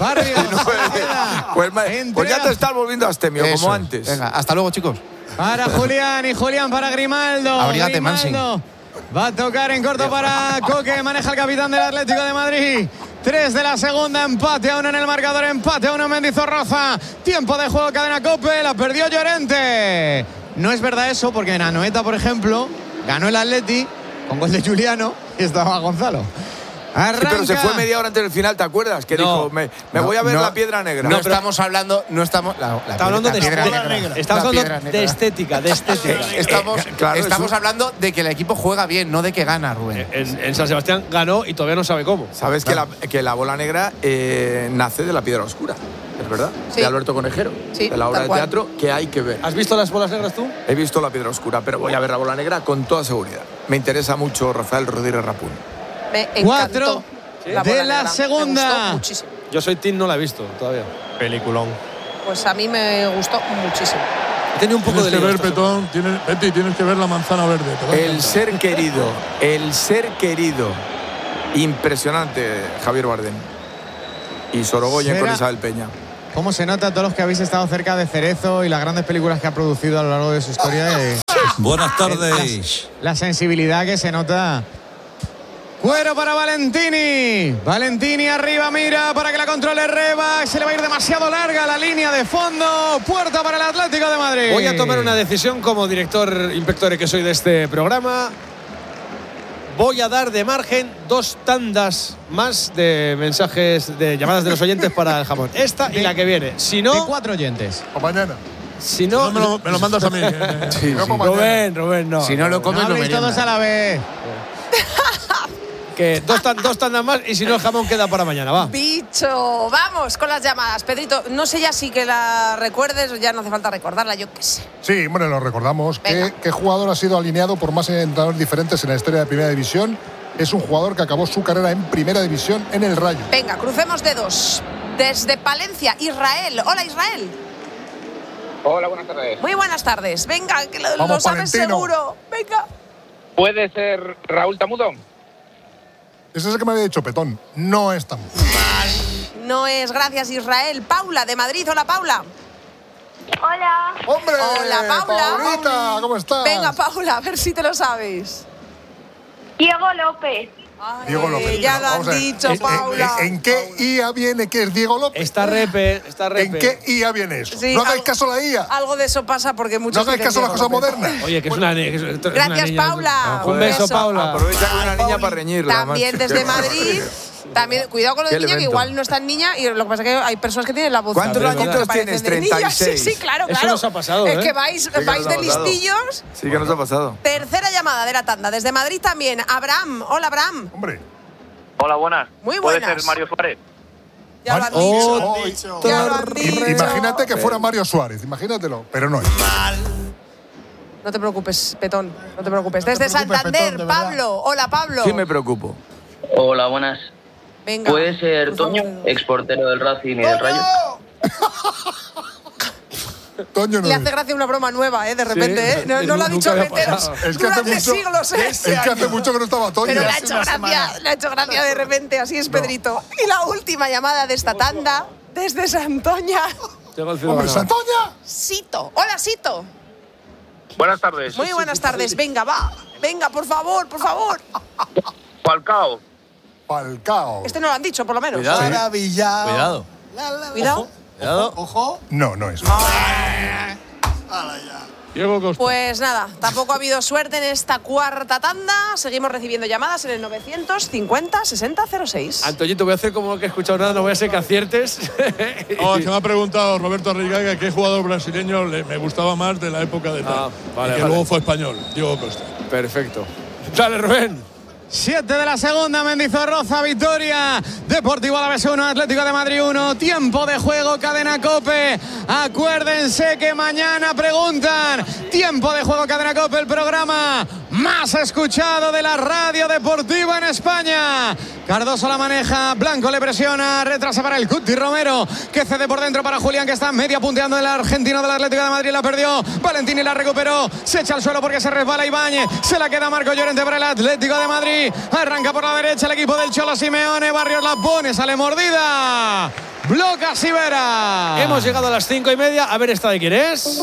Pues ya te estás volviendo astemio, como antes. Venga, hasta luego, chicos. Para Julián y Julián para Grimaldo. Abrígate, Mansi. Va a tocar en corto para Coque. Maneja el capitán del Atlético de Madrid. 3 de la segunda. Empate a 1 en el marcador. Empate a 1 en Mendizorroza. Tiempo de juego, cadena COPE. La perdió Llorente. No es verdad eso, porque en Anoeta, por ejemplo, ganó el Atleti con gol de Juliano y estaba Gonzalo. Sí, pero se fue media hora antes del final, ¿te acuerdas? Que dijo, me voy a ver la piedra negra. No estamos hablando, estamos hablando de estética, Estamos hablando de que el equipo juega bien, no de que gana, Rubén. En San Sebastián ganó y todavía no sabe cómo. Sabes que la bola negra nace de la piedra oscura. es verdad, Sí. de Alberto Conejero, Sí, de la obra tal de cual. teatro que hay que ver. ¿Has visto las bolas negras tú? He visto La Piedra Oscura, pero voy a ver La Bola Negra con toda seguridad. Me interesa mucho Rafael Rodríguez Rapún. Me encantó. 4 La de bola la negra. segunda. Me gustó muchísimo. Yo soy Tim, no la he visto todavía. Peliculón. Pues a mí me gustó muchísimo. He tenido un poco Tienes de que lío ver, esta Petón, tienes que ver La Manzana Verde. te va a El encantar. ser querido. Impresionante, Javier Bardem. Y Sorogoyen con Será- Isabel Peña. ¿Cómo se nota a todos los que habéis estado cerca de Cerezo y las grandes películas que ha producido a lo largo de su historia? Buenas tardes. La sensibilidad que se nota. Cuero para Valentini. Valentini arriba, mira para que la controle Reba. Se le va a ir demasiado larga la línea de fondo. Puerta para el Atlético de Madrid. Voy a tomar una decisión como director inspector que soy de este programa. Voy a dar de margen 2 tandas más de mensajes, de llamadas de los oyentes para el jamón. Esta y la que viene. Si no, de 4 oyentes. O mañana. Si no, me lo mandas a mí. Sí, sí. Rubén, no. Si no lo comes, No lo habléis todos meriendas. a la vez. Que dos tandas más y si no el jamón queda para mañana, va. Bicho, vamos con las llamadas. Pedrito, no sé ya si que la recuerdes o ya no hace falta recordarla, yo qué sé. Sí, bueno, lo recordamos. Venga. ¿Qué jugador ha sido alineado por más entrenadores diferentes en la historia de Primera División? Es un jugador que acabó su carrera en Primera División en el Rayo. Venga, crucemos dedos. Desde Palencia, Israel. Hola, Israel. Hola, buenas tardes. Muy buenas tardes. Venga, que lo Vamos, sabes Palentino. seguro. Venga. ¿Puede ser Raúl Tamudo? Ese es el que me había dicho Petón. No es tan. No es, gracias, Israel. Paula, de Madrid. Hola, Paula. Hola. ¡Hombre! Hola, Paula. Paulita, ¿cómo estás? Venga, Paula, a ver si te lo sabes. Diego López. Ay, Diego López. ya lo Vamos a han ver. dicho, Paula. ¿En qué IA viene que es Diego López? Está repe. ¿En qué IA viene eso? Sí, no hagáis algo- caso a la IA. Algo de eso pasa porque No muchos. hagáis dicen caso a las Diego cosas López. modernas. Oye, que es una niña. Gracias, Paula. Un beso, Paula. Aprovecha que una niña para reñirla. También macho. desde Madrid. También, cuidado con lo de Qué niña, que elemento. igual no es tan niña y lo que pasa es que hay personas que tienen la voz. ¿Cuántos también, añitos que parecen tienes? de niña. 36. Sí, claro, Eso claro. nos ha pasado, Es ¿eh? que vais Sí que de nos ha pasado. listillos. Sí que nos ha pasado. Tercera llamada de la tanda. Desde Madrid también. Abraham. Hola, Abraham. Hombre. Hola, buenas. Muy ¿Puede buenas. ser Mario Suárez? Ya lo han Oh, dicho. Ya lo han dicho. Imagínate que fuera Mario Suárez, imagínatelo, pero no es. No te preocupes, Petón. No te preocupes. Desde preocupes, Santander, Petón, de verdad. Pablo. Hola, Pablo. Sí me preocupo. Hola, buenas. Venga. ¿Puede ser Por favor. Toño, exportero del Racing y del Rayo? Toño no Le es. hace gracia una broma nueva, de repente, ¿eh? No, no lo ha nunca dicho había enteros pasado. Es que hace durante mucho, siglos, ¿eh? es que hace mucho que no estaba Toño. Pero le ha hecho gracia de repente, así es, Pedrito. Y la última llamada de esta tanda, desde Santoña, Tengo el ¡Hombre, ciudadano. Santoña! Sito. Hola, Sito. Buenas tardes. Muy buenas tardes. Venga, va. Venga, por favor, por favor. Falcao. Falcao. Este no lo han dicho, por lo menos. Cuidado. Maravillado. Cuidado. Cuidado. Cuidado. Ojo. No, no es. Diego Costa. Pues nada, tampoco ha habido suerte en esta cuarta tanda. Seguimos recibiendo llamadas en el 950-6006. Antoñito, voy a hacer como que he escuchado nada, no voy a ser que aciertes. Oh, que me ha preguntado Roberto Arrigaga qué jugador brasileño me gustaba más de la época de tal. vale, y que vale. luego fue español, Diego Costa. Perfecto. Dale, Rubén. 7 de la segunda, Mendizorroza, victoria. Deportivo Alavés 1, Atlético de Madrid 1. Tiempo de juego, Cadena COPE. Acuérdense que mañana preguntan. Tiempo de juego, Cadena COPE, el programa más escuchado de la radio deportiva en España. Cardoso la maneja, Blanco le presiona, retrasa para el Cuti Romero, que cede por dentro para Julián, que está media punteando el argentino del Atlético de Madrid, la perdió. Valentini la recuperó, se echa al suelo porque se resbala Ibáñez, se la queda Marco Llorente para el Atlético de Madrid. Arranca por la derecha el equipo del Cholo Simeone, Barrios la pone, sale mordida. Bloca Sivera. Hemos llegado a las 5:30. A ver, ¿esta de quién es?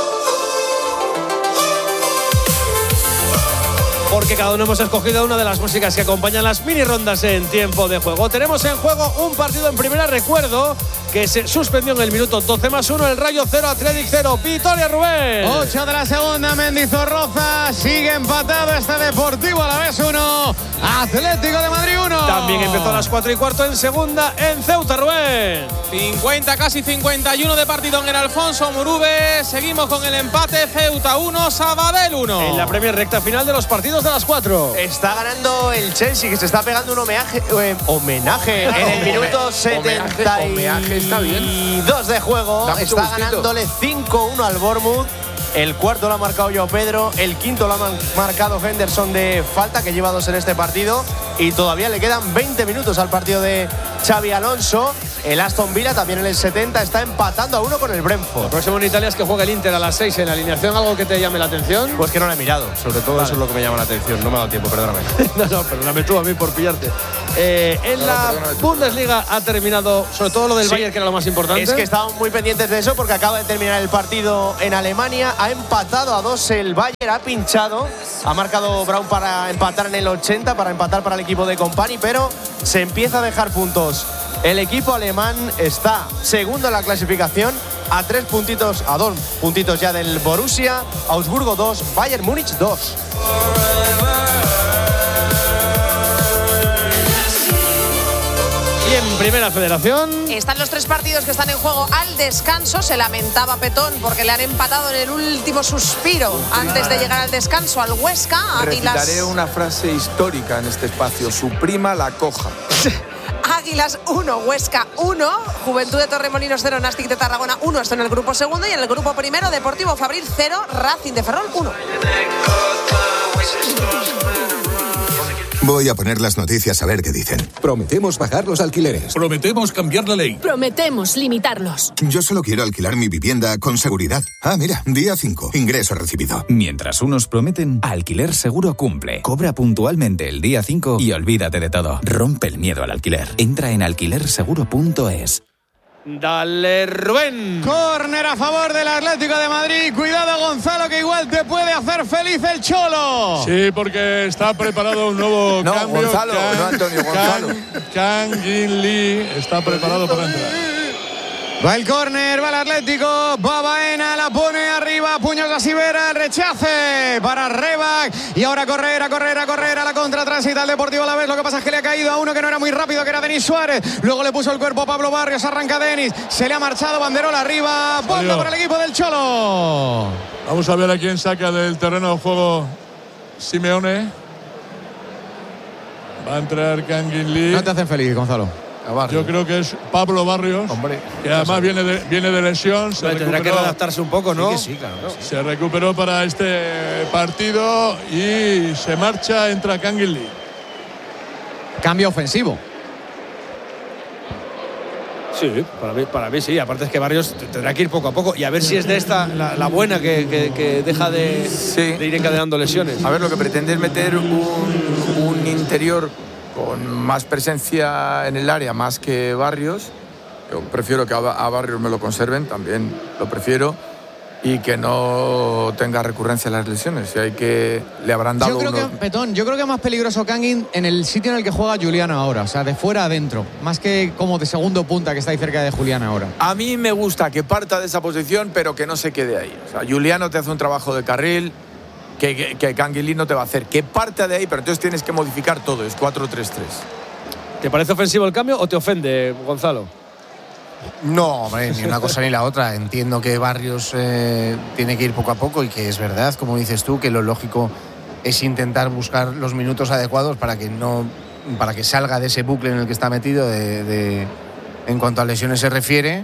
Porque cada uno hemos escogido una de las músicas que acompañan las mini rondas en tiempo de juego. Tenemos en juego un partido en primera. Recuerdo que se suspendió en el minuto 12+1. El Rayo 0, Athletic 0. Victoria, Rubén. 8 de la segunda, Mendizorroza. Sigue empatado este Deportivo Alavés 1, Atlético de Madrid 1. También empezó a las 4:15 en segunda en Ceuta, Rubén. 50, casi 51 de partido en el Alfonso Murube. Seguimos con el empate. Ceuta 1, Sabadell 1. En la Premier recta final de los partidos de las 4. Está ganando el Chelsea, que se está pegando un homenaje en el minuto 70. está bien. Y 2 de juego. Está ganándole 5-1 al Bournemouth. El cuarto lo ha marcado Joao Pedro. El quinto lo ha marcado Henderson de falta, que lleva 2 en este partido. Y todavía le quedan 20 minutos al partido de Xabi Alonso. El Aston Villa también en el 70 está empatando a 1 con el Brentford. El próximo en Italia es que juega el Inter a las 6 en la alineación. ¿Algo que te llame la atención? Pues que no lo he mirado. Sobre todo eso es lo que me llama la atención. No me ha dado tiempo, perdóname. no, perdóname tú a mí por pillarte. En la Bundesliga ha terminado, sobre todo lo del Bayern, que era lo más importante. Es que estábamos muy pendientes de eso porque acaba de terminar el partido en Alemania. Ha empatado a 2 el Bayern, ha pinchado. Ha marcado Braun para empatar en el 80, para empatar para el equipo de Company, pero se empieza a dejar puntos. El equipo alemán está segundo en la clasificación, a 3 puntitos, a 2 puntitos ya del Borussia. Augsburgo 2, Bayern Múnich 2. Y en Primera Federación están los 3 partidos que están en juego al descanso. Se lamentaba Petón porque le han empatado en el último suspiro antes de llegar al descanso al Huesca. Recitaré una frase histórica en este espacio: su prima la coja. Águilas 1, Huesca 1, Juventud de Torremolinos 0, Nastic de Tarragona 1. Esto en el grupo segundo. Y en el grupo primero, Deportivo Fabril 0, Racing de Ferrol 1. Voy a poner las noticias a ver qué dicen. Prometemos bajar los alquileres. Prometemos cambiar la ley. Prometemos limitarlos. Yo solo quiero alquilar mi vivienda con seguridad. Ah, mira, día 5, ingreso recibido. Mientras unos prometen, Alquiler Seguro cumple. Cobra puntualmente el día 5 y olvídate de todo. Rompe el miedo al alquiler. Entra en alquilerseguro.es. Dale, Rubén. Córner a favor del Atlético de Madrid. Cuidado, Gonzalo, que igual te puede hacer feliz el Cholo. Sí, porque está preparado un nuevo cambio. Gonzalo, no Antonio, Gonzalo. Kang In Lee está preparado para entrar. Va el córner, va el Atlético, va Baena, la pone arriba, puños a Sivera, el rechace para Rebac. Y ahora a correr, a la contra, transita el Deportivo a la vez. Lo que pasa es que le ha caído a uno que no era muy rápido, que era Denis Suárez. Luego le puso el cuerpo a Pablo Barrios, arranca Denis, se le ha marchado, banderola arriba, banda para el equipo del Cholo. Vamos a ver a quién saca del terreno de juego Simeone. Va a entrar Kang In Lee. No te hacen feliz, Gonzalo. Yo creo que es Pablo Barrios, que además viene de lesión. Tendrá que adaptarse un poco, ¿no? Sí, claro. Se recuperó para este partido y se marcha, entra Kang In Lee. Cambio ofensivo. Sí, para mí sí. Aparte es que Barrios tendrá que ir poco a poco y a ver si es de esta la buena que deja de ir encadenando lesiones. A ver, lo que pretende es meter un interior con más presencia en el área, más que Barrios. Yo prefiero que a Barrios me lo conserven, también lo prefiero, y que no tenga recurrencia en las lesiones. Si hay que le habrán dado yo creo que es más peligroso Kangin en el sitio en el que juega Juliano ahora, o sea, de fuera a adentro, más que como de segundo punta que está ahí cerca de Julián ahora. A mí me gusta que parta de esa posición, pero que no se quede ahí. O sea, Juliano te hace un trabajo de carril que Kang In Lee no te va a hacer. Que parte de ahí, pero entonces tienes que modificar todo. Es 4-3-3. ¿Te parece ofensivo el cambio o te ofende, Gonzalo? No, hombre, ni una cosa ni la otra. Entiendo que Barrios tiene que ir poco a poco y que es verdad, como dices tú, que lo lógico es intentar buscar los minutos adecuados para que salga de ese bucle en el que está metido en cuanto a lesiones se refiere.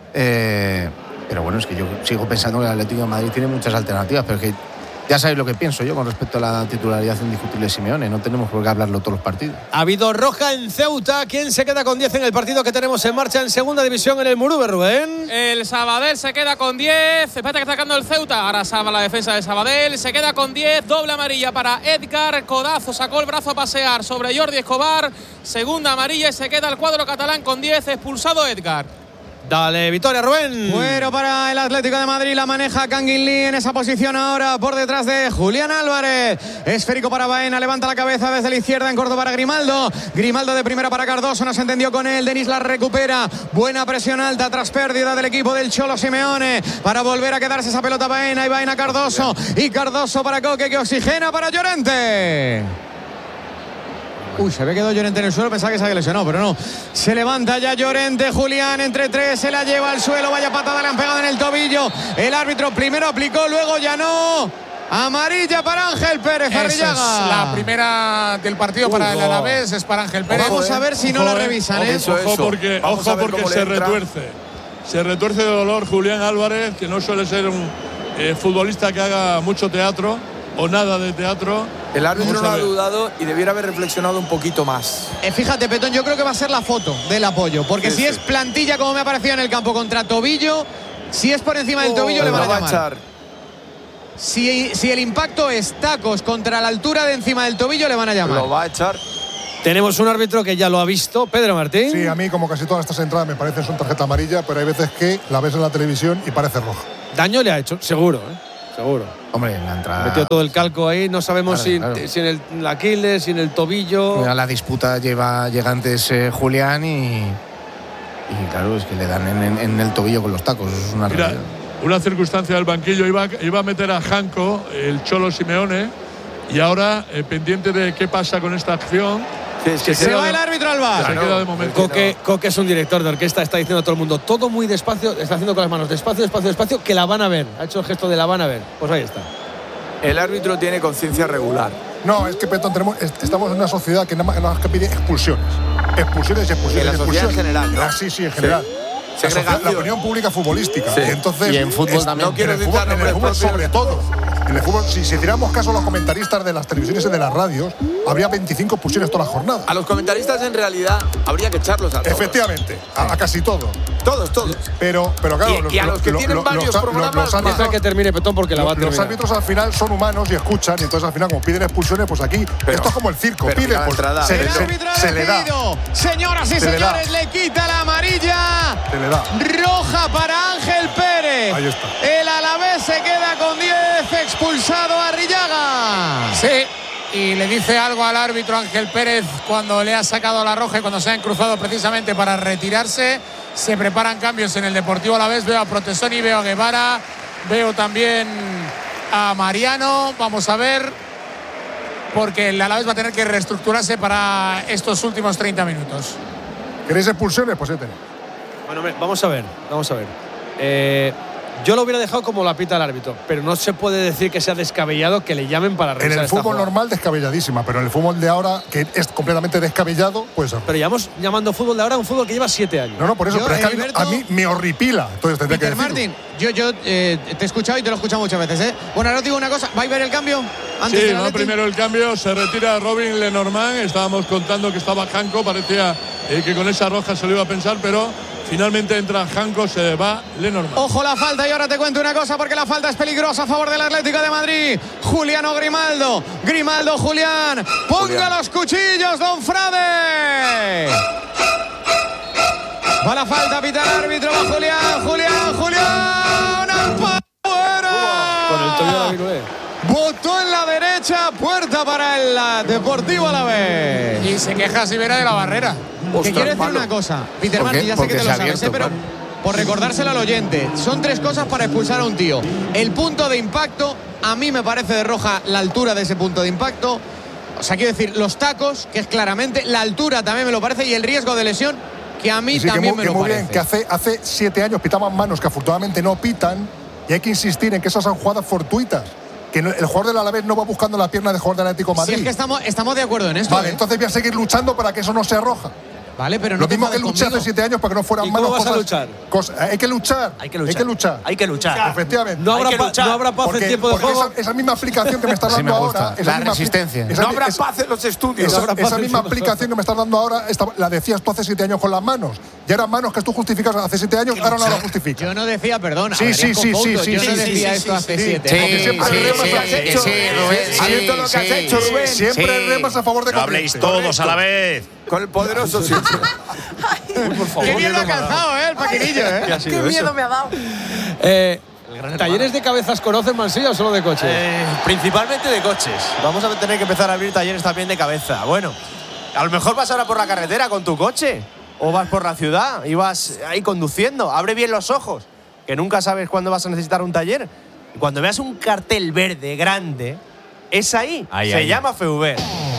Pero bueno, es que yo sigo pensando que el Atlético de Madrid tiene muchas alternativas, pero que ya sabéis lo que pienso yo con respecto a la titularidad indiscutible de Simeone. No tenemos por qué hablarlo todos los partidos. Ha habido roja en Ceuta. ¿Quién se queda con 10 en el partido que tenemos en marcha en segunda división en el Murube, Rubén? El Sabadell se queda con 10. Espérate que está sacando el Ceuta. Ahora salva la defensa de Sabadell. Se queda con 10. Doble amarilla para Edgar. Codazo. Sacó el brazo a pasear sobre Jordi Escobar. Segunda amarilla y se queda el cuadro catalán con 10. Expulsado Edgar. Dale, victoria, Rubén. Bueno, para el Atlético de Madrid la maneja Kang In Lee en esa posición ahora por detrás de Julián Álvarez. Esférico para Baena, levanta la cabeza desde la izquierda en corto para Grimaldo. Grimaldo de primera para Cardoso, no se entendió con él. Denis la recupera. Buena presión alta tras pérdida del equipo del Cholo Simeone para volver a quedarse esa pelota Baena y Baena Cardoso. Y Cardoso para Coque que oxigena para Llorente. Uy, se había quedado Llorente en el suelo, pensaba que se había lesionado, pero no. Se levanta ya Llorente, Julián entre 3, se la lleva al suelo, vaya patada, le han pegado en el tobillo. El árbitro primero aplicó, luego ya no. Amarilla para Ángel Pérez Arrillaga. Es la primera del partido para el Alavés, es para Ángel Pérez. Vamos a ver si no la revisan, ¿eh? Ojo porque se retuerce. Se retuerce de dolor Julián Álvarez, que no suele ser un futbolista que haga mucho teatro o nada de teatro. El árbitro no ha dudado y debiera haber reflexionado un poquito más. Fíjate, Petón, yo creo que va a ser la foto del apoyo. Porque si es plantilla, como me ha parecido en el campo, contra tobillo, si es por encima del tobillo, le van a llamar. Si el impacto es tacos contra la altura de encima del tobillo, le van a llamar. Lo va a echar. Tenemos un árbitro que ya lo ha visto, Pedro Martín. Sí, a mí, como casi todas estas entradas, me parecen son tarjeta amarilla, pero hay veces que la ves en la televisión y parece roja. Daño le ha hecho, seguro, seguro. Hombre, en la entrada. Metió todo el calco ahí, no sabemos si en el Aquiles, si en el tobillo. A la disputa llega antes Julián y claro, es que le dan en el tobillo con los tacos, eso es una realidad. Una circunstancia del banquillo, iba a meter a Janko, el Cholo Simeone, y ahora pendiente de qué pasa con esta acción. Se va el árbitro al bar. Se queda de momento. Coque es un director de orquesta, está diciendo a todo el mundo todo muy despacio, está haciendo con las manos despacio, que la van a ver. Ha hecho el gesto de la van a ver. Pues ahí está. El árbitro tiene conciencia regular. No, es que, Petón, estamos en una sociedad que nada más que pide expulsiones. Expulsiones y expulsiones. En la sociedad en general, ¿no? Sí, en general. La opinión pública futbolística. Sí. Entonces, y en fútbol también. No quiero en el fútbol sobre todo. En el fútbol, si tiramos caso a los comentaristas de las televisiones y de las radios, habría 25 expulsiones toda la jornada. A los comentaristas, en realidad, habría que echarlos a todos. Efectivamente, a casi todos. Todos. Pero claro, y a los que tienen varios programas, deja que termine, Petón, porque la va a terminar. Los árbitros al final son humanos y escuchan, y entonces al final, como piden expulsiones, pues aquí, esto es como el circo, pide, pues se le da. Señoras y señores, le quita la amarilla. Se le da. Roja para Ángel Pérez. Ahí está. El Alavés se queda con 10, expulsado a Arrillaga. Sí, y le dice algo al árbitro Ángel Pérez cuando le ha sacado la roja y cuando se han cruzado precisamente para retirarse. Se preparan cambios en el Deportivo Alavés. Veo a Protestoni, veo a Guevara, veo también a Mariano. Vamos a ver, porque el Alavés va a tener que reestructurarse para estos últimos 30 minutos. ¿Queréis expulsiones? Pues Bueno, vamos a ver. Yo lo hubiera dejado como la pita el árbitro, pero no se puede decir que sea descabellado que le llamen para revisar. En el fútbol normal, descabelladísima, pero en el fútbol de ahora, que es completamente descabellado, pues. Pero llevamos llamando fútbol de ahora un fútbol que lleva 7 años. No, por eso, pero es que a mí me horripila. Entonces tendré que decirlo. Martín, yo te he escuchado y te lo he escuchado muchas veces, ¿eh? Bueno, ahora os digo una cosa, ¿vais a ver el cambio? Antes sí, va primero el cambio, se retira Robin Lenormand. Estábamos contando que estaba Janko, parecía que con esa roja se lo iba a pensar, pero finalmente entra Janko, se va Lenormand. Ojo la falta, y ahora te cuento una cosa, porque la falta es peligrosa a favor del Atlético de Madrid. Juliano Grimaldo, Julián, ponga los cuchillos, don Frade. Va la falta, pita el árbitro, va Julián, afuera. Con el tobillo de la Virulé. Botó en la derecha, puerta para el Deportivo Alavés. Y se queja Sivera de la barrera. Que quiero decir una cosa, Peter Martin, ya sé que te lo sabes, pero por recordárselo al oyente, son 3 cosas para expulsar a un tío. El punto de impacto, a mí me parece de roja la altura de ese punto de impacto. O sea, quiero decir, los tacos, que es claramente, la altura también me lo parece, y el riesgo de lesión, que a mí también me lo parece. Bien, que hace 7 años pitaban manos que afortunadamente no pitan, y hay que insistir en que esas son jugadas fortuitas. Que el jugador del Alavés no va buscando la pierna del jugador del Atlético de Madrid. Sí, es que estamos de acuerdo en esto. Vale, entonces voy a seguir luchando para que eso no sea roja. Vale, pero no lo mismo que luché hace 7 años para que no fueran malos. ¿Cómo vas a luchar? Hay que luchar. Hay que luchar. Efectivamente. No habrá paz en tiempo de juego. Esa misma aplicación que me estás dando ahora. La resistencia. No habrá paz en los estudios. Esa misma aplicación que me estás dando ahora, la decías tú hace 7 años con las manos. Ya eran manos que tú justificas hace 7 años, ahora no las justificas. Yo no decía, perdona. Sí. Yo no decía esto hace 7 años. Siempre remas a favor de no habléis todos a la vez. Con el poderoso sí. Por favor. Qué bien lo ha calzado, el paquinillo, Qué miedo me ha dado. ¿Talleres de cabezas conocen, Mansilla, o solo de coches? Principalmente de coches. Vamos a tener que empezar a abrir talleres también de cabeza. Bueno, a lo mejor vas ahora por la carretera con tu coche. O vas por la ciudad y vas ahí conduciendo. Abre bien los ojos, que nunca sabes cuándo vas a necesitar un taller. Y cuando veas un cartel verde grande, es ahí. Se llama FV.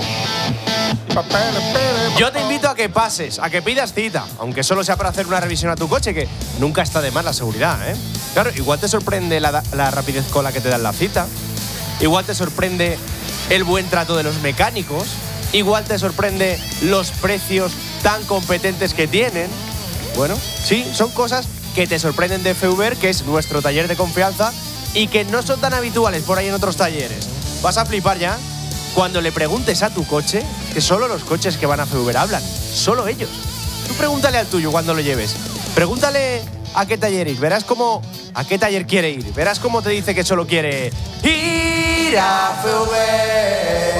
Yo te invito a que pases, a que pidas cita, aunque solo sea para hacer una revisión a tu coche, que nunca está de más la seguridad, ¿eh? Claro, igual te sorprende la rapidez con la que te dan la cita. igual te sorprende el buen trato de los mecánicos, igual te sorprende los precios tan competentes que tienen. Bueno, sí, son cosas que te sorprenden de Feuber, que es nuestro taller de confianza y que no son tan habituales por ahí en otros talleres. Vas a flipar ya cuando le preguntes a tu coche, que solo los coches que van a Feuber hablan, solo ellos. Tú pregúntale al tuyo cuando lo lleves. Pregúntale a qué taller ir, verás cómo a qué taller quiere ir, verás cómo te dice que solo quiere ir a Feuber.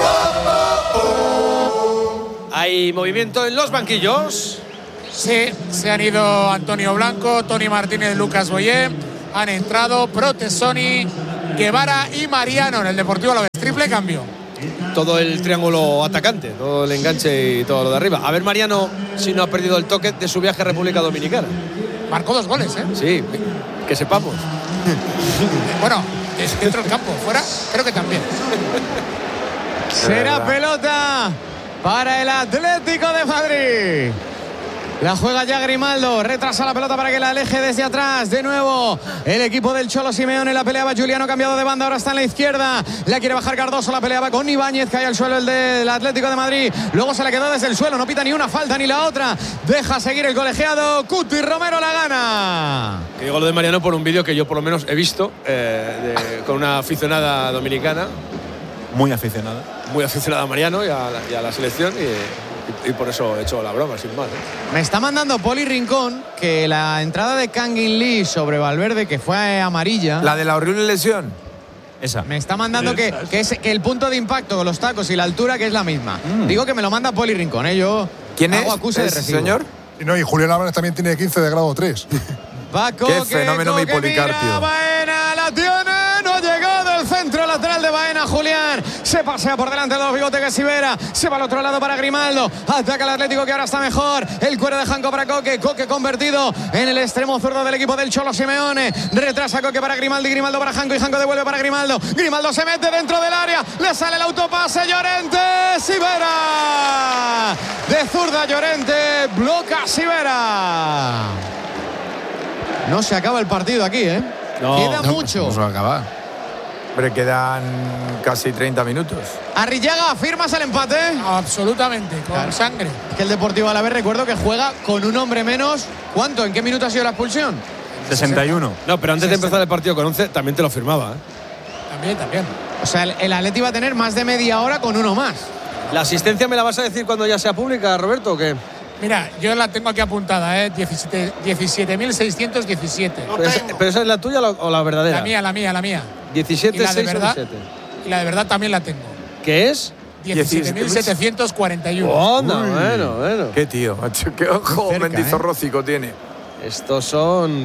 Hay movimiento en los banquillos. Sí, se han ido Antonio Blanco, Tony Martínez, Lucas Boyé. Han entrado Protesoni, Guevara y Mariano en el Deportivo Alavés. Triple cambio. Todo el triángulo atacante, todo el enganche y todo lo de arriba. A ver Mariano si no ha perdido el toque de su viaje a República Dominicana. Marcó 2 goles, ¿eh? Sí, que sepamos. Bueno, dentro del campo, fuera, creo que también. Será pelota para el Atlético de Madrid. La juega ya Grimaldo, retrasa la pelota para que la aleje desde atrás. De nuevo, el equipo del Cholo Simeone. La peleaba Juliano, cambiado de banda, ahora está en la izquierda. La quiere bajar Cardoso, la peleaba con Ibáñez, cae al suelo el del Atlético de Madrid. Luego se la quedó desde el suelo, no pita ni una falta ni la otra. Deja seguir el colegiado, Cuti Romero la gana. Y digo lo de Mariano por un vídeo que yo por lo menos he visto con una aficionada dominicana. Muy aficionada. Muy aficionada a Mariano y a la selección y por eso he hecho la broma, sin más. Me está mandando Poli Rincón que la entrada de Kangin Lee sobre Valverde, que fue amarilla. La de la horrible lesión. Esa. Me está mandando que el punto de impacto con los tacos y la altura que es la misma. Digo que me lo manda Poli Rincón, ¿eh? Yo ¿quién hago es? acuse de recibo. Señor. Y Julián Álvarez también tiene 15 de grado 3. Qué fenómeno mi Policarpio. Baena la tiene, no ha llegado el centro lateral de Baena. Julián se pasea por delante de los bigotes que Sivera, se va al otro lado para Grimaldo, ataca al Atlético que ahora está mejor, el cuero de Janko para Coque convertido en el extremo zurdo del equipo del Cholo Simeone, retrasa Coque para Grimaldo y Grimaldo para Janko y Janko devuelve para Grimaldo se mete dentro del área, le sale el autopase, Llorente, Sivera de zurda, Llorente bloca Sivera. No se acaba el partido aquí, ¿eh? No, queda mucho. No se va a acabar. Hombre, quedan casi 30 minutos. Arrillaga, ¿firmas el empate? Absolutamente, con sangre. Es que el Deportivo Alavés, recuerdo que juega con un hombre menos. ¿Cuánto? ¿En qué minuto ha sido la expulsión? 61. No, pero antes de empezar el partido con 11 también te lo firmaba, ¿eh? También. O sea, el Atleti va a tener más de media hora con uno más. ¿La asistencia me la vas a decir cuando ya sea pública, Roberto, o qué? Mira, yo la tengo aquí apuntada, 17.617. ¿Pero esa es la tuya o la verdadera? La mía. 17.617. Y la de verdad también la tengo. ¿Qué es? 17.741. Bueno. Qué tío, macho. Qué ojo mendizorrócico tiene. Estos son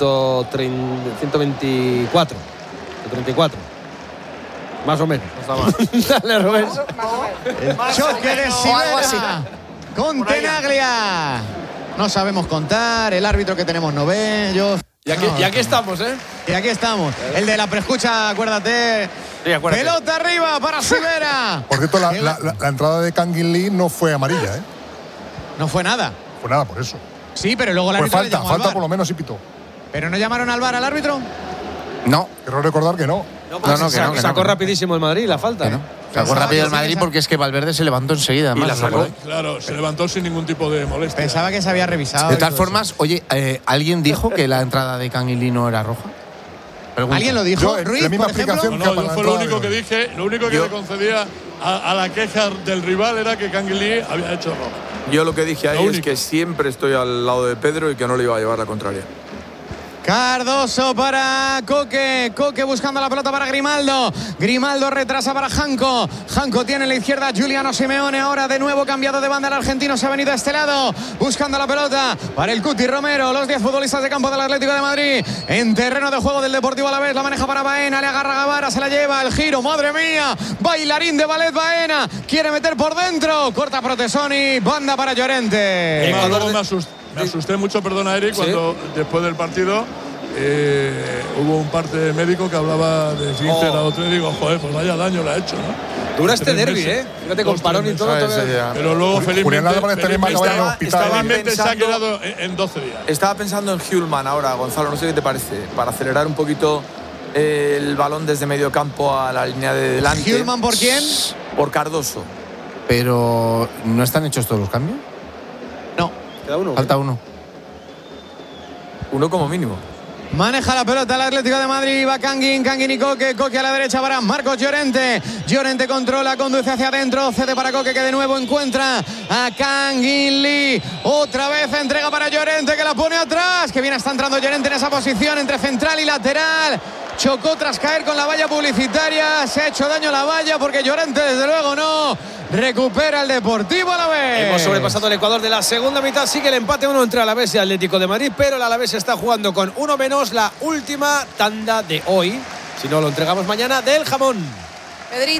124. 134. Más o menos. No está mal. Dale, Roberto. El choque de Sivera con Tenaglia. No sabemos contar, el árbitro que tenemos no ve. Y aquí estamos, ¿eh? Y aquí estamos. El de la preescucha, acuérdate. Sí, acuérdate. Pelota arriba para Sivera. Por cierto, la entrada de Kangin Lee no fue amarilla, ¿eh? No fue nada. Fue nada por eso. Sí, pero luego el árbitro falta, le llamó al VAR. por lo menos y pitó. ¿Pero no llamaron al VAR al árbitro? No. Quiero recordar que no. Que sacó rapidísimo el Madrid la falta. ¿No? Sacó rápido el Madrid porque es que Valverde se levantó enseguida. Y la sacó. Claro, se levantó sin ningún tipo de molestia. Pensaba que se había revisado. De todas formas, oye, ¿alguien dijo que la entrada de Kangin Lee no era roja? Pregunta. ¿Alguien lo dijo? Ruiz, la misma explicación yo fue lo único que dije. Lo único que le concedía a la queja del rival era que Kangin Lee había hecho roja. Yo lo que dije ahí es que siempre estoy al lado de Pedro y que no le iba a llevar la contraria. Cardoso para Coque. Coque buscando la pelota para Grimaldo. Grimaldo retrasa para Janko. Janko tiene en la izquierda Juliano Simeone. Ahora de nuevo cambiado de banda el argentino. Se ha venido a este lado. Buscando la pelota para el Cuti Romero. Los 10 futbolistas de campo del Atlético de Madrid. En terreno de juego del Deportivo Alavés. La maneja para Baena. Le agarra Gavara. Se la lleva. El giro. Madre mía. Bailarín de ballet Baena. Quiere meter por dentro. Corta Protesoni. Banda para Llorente. Me asusté mucho, perdona Eric, cuando después del partido hubo un parte médico que hablaba de 15 grado 3. Digo, joder, pues vaya daño le ha hecho, ¿no? Dura este derbi, Fíjate, con parón y todo. Pero luego felizmente se ha quedado en 12 días. Estaba pensando en Hjulman ahora, Gonzalo, no sé qué te parece, para acelerar un poquito el balón desde medio campo a la línea de delante. ¿Hjulmand por quién? Por Cardoso. Pero ¿no están hechos todos los cambios? No. Queda uno. Falta uno. Uno como mínimo. Maneja la pelota el Atlético de Madrid, va Kangin y Coque a la derecha para Marcos Llorente. Llorente controla, conduce hacia adentro, cede para Coque que de nuevo encuentra a Kangin Lee. Otra vez entrega para Llorente que la pone atrás. Que bien está entrando Llorente en esa posición entre central y lateral. Chocó tras caer con la valla publicitaria. Se ha hecho daño a la valla porque Llorente desde luego no recupera el Deportivo Alavés. Hemos sobrepasado el Ecuador de la segunda mitad. Sigue el empate 1 entre Alavés y Atlético de Madrid, pero el Alavés está jugando con uno menos la última tanda de hoy. Si no, lo entregamos mañana del jamón. Pedrito.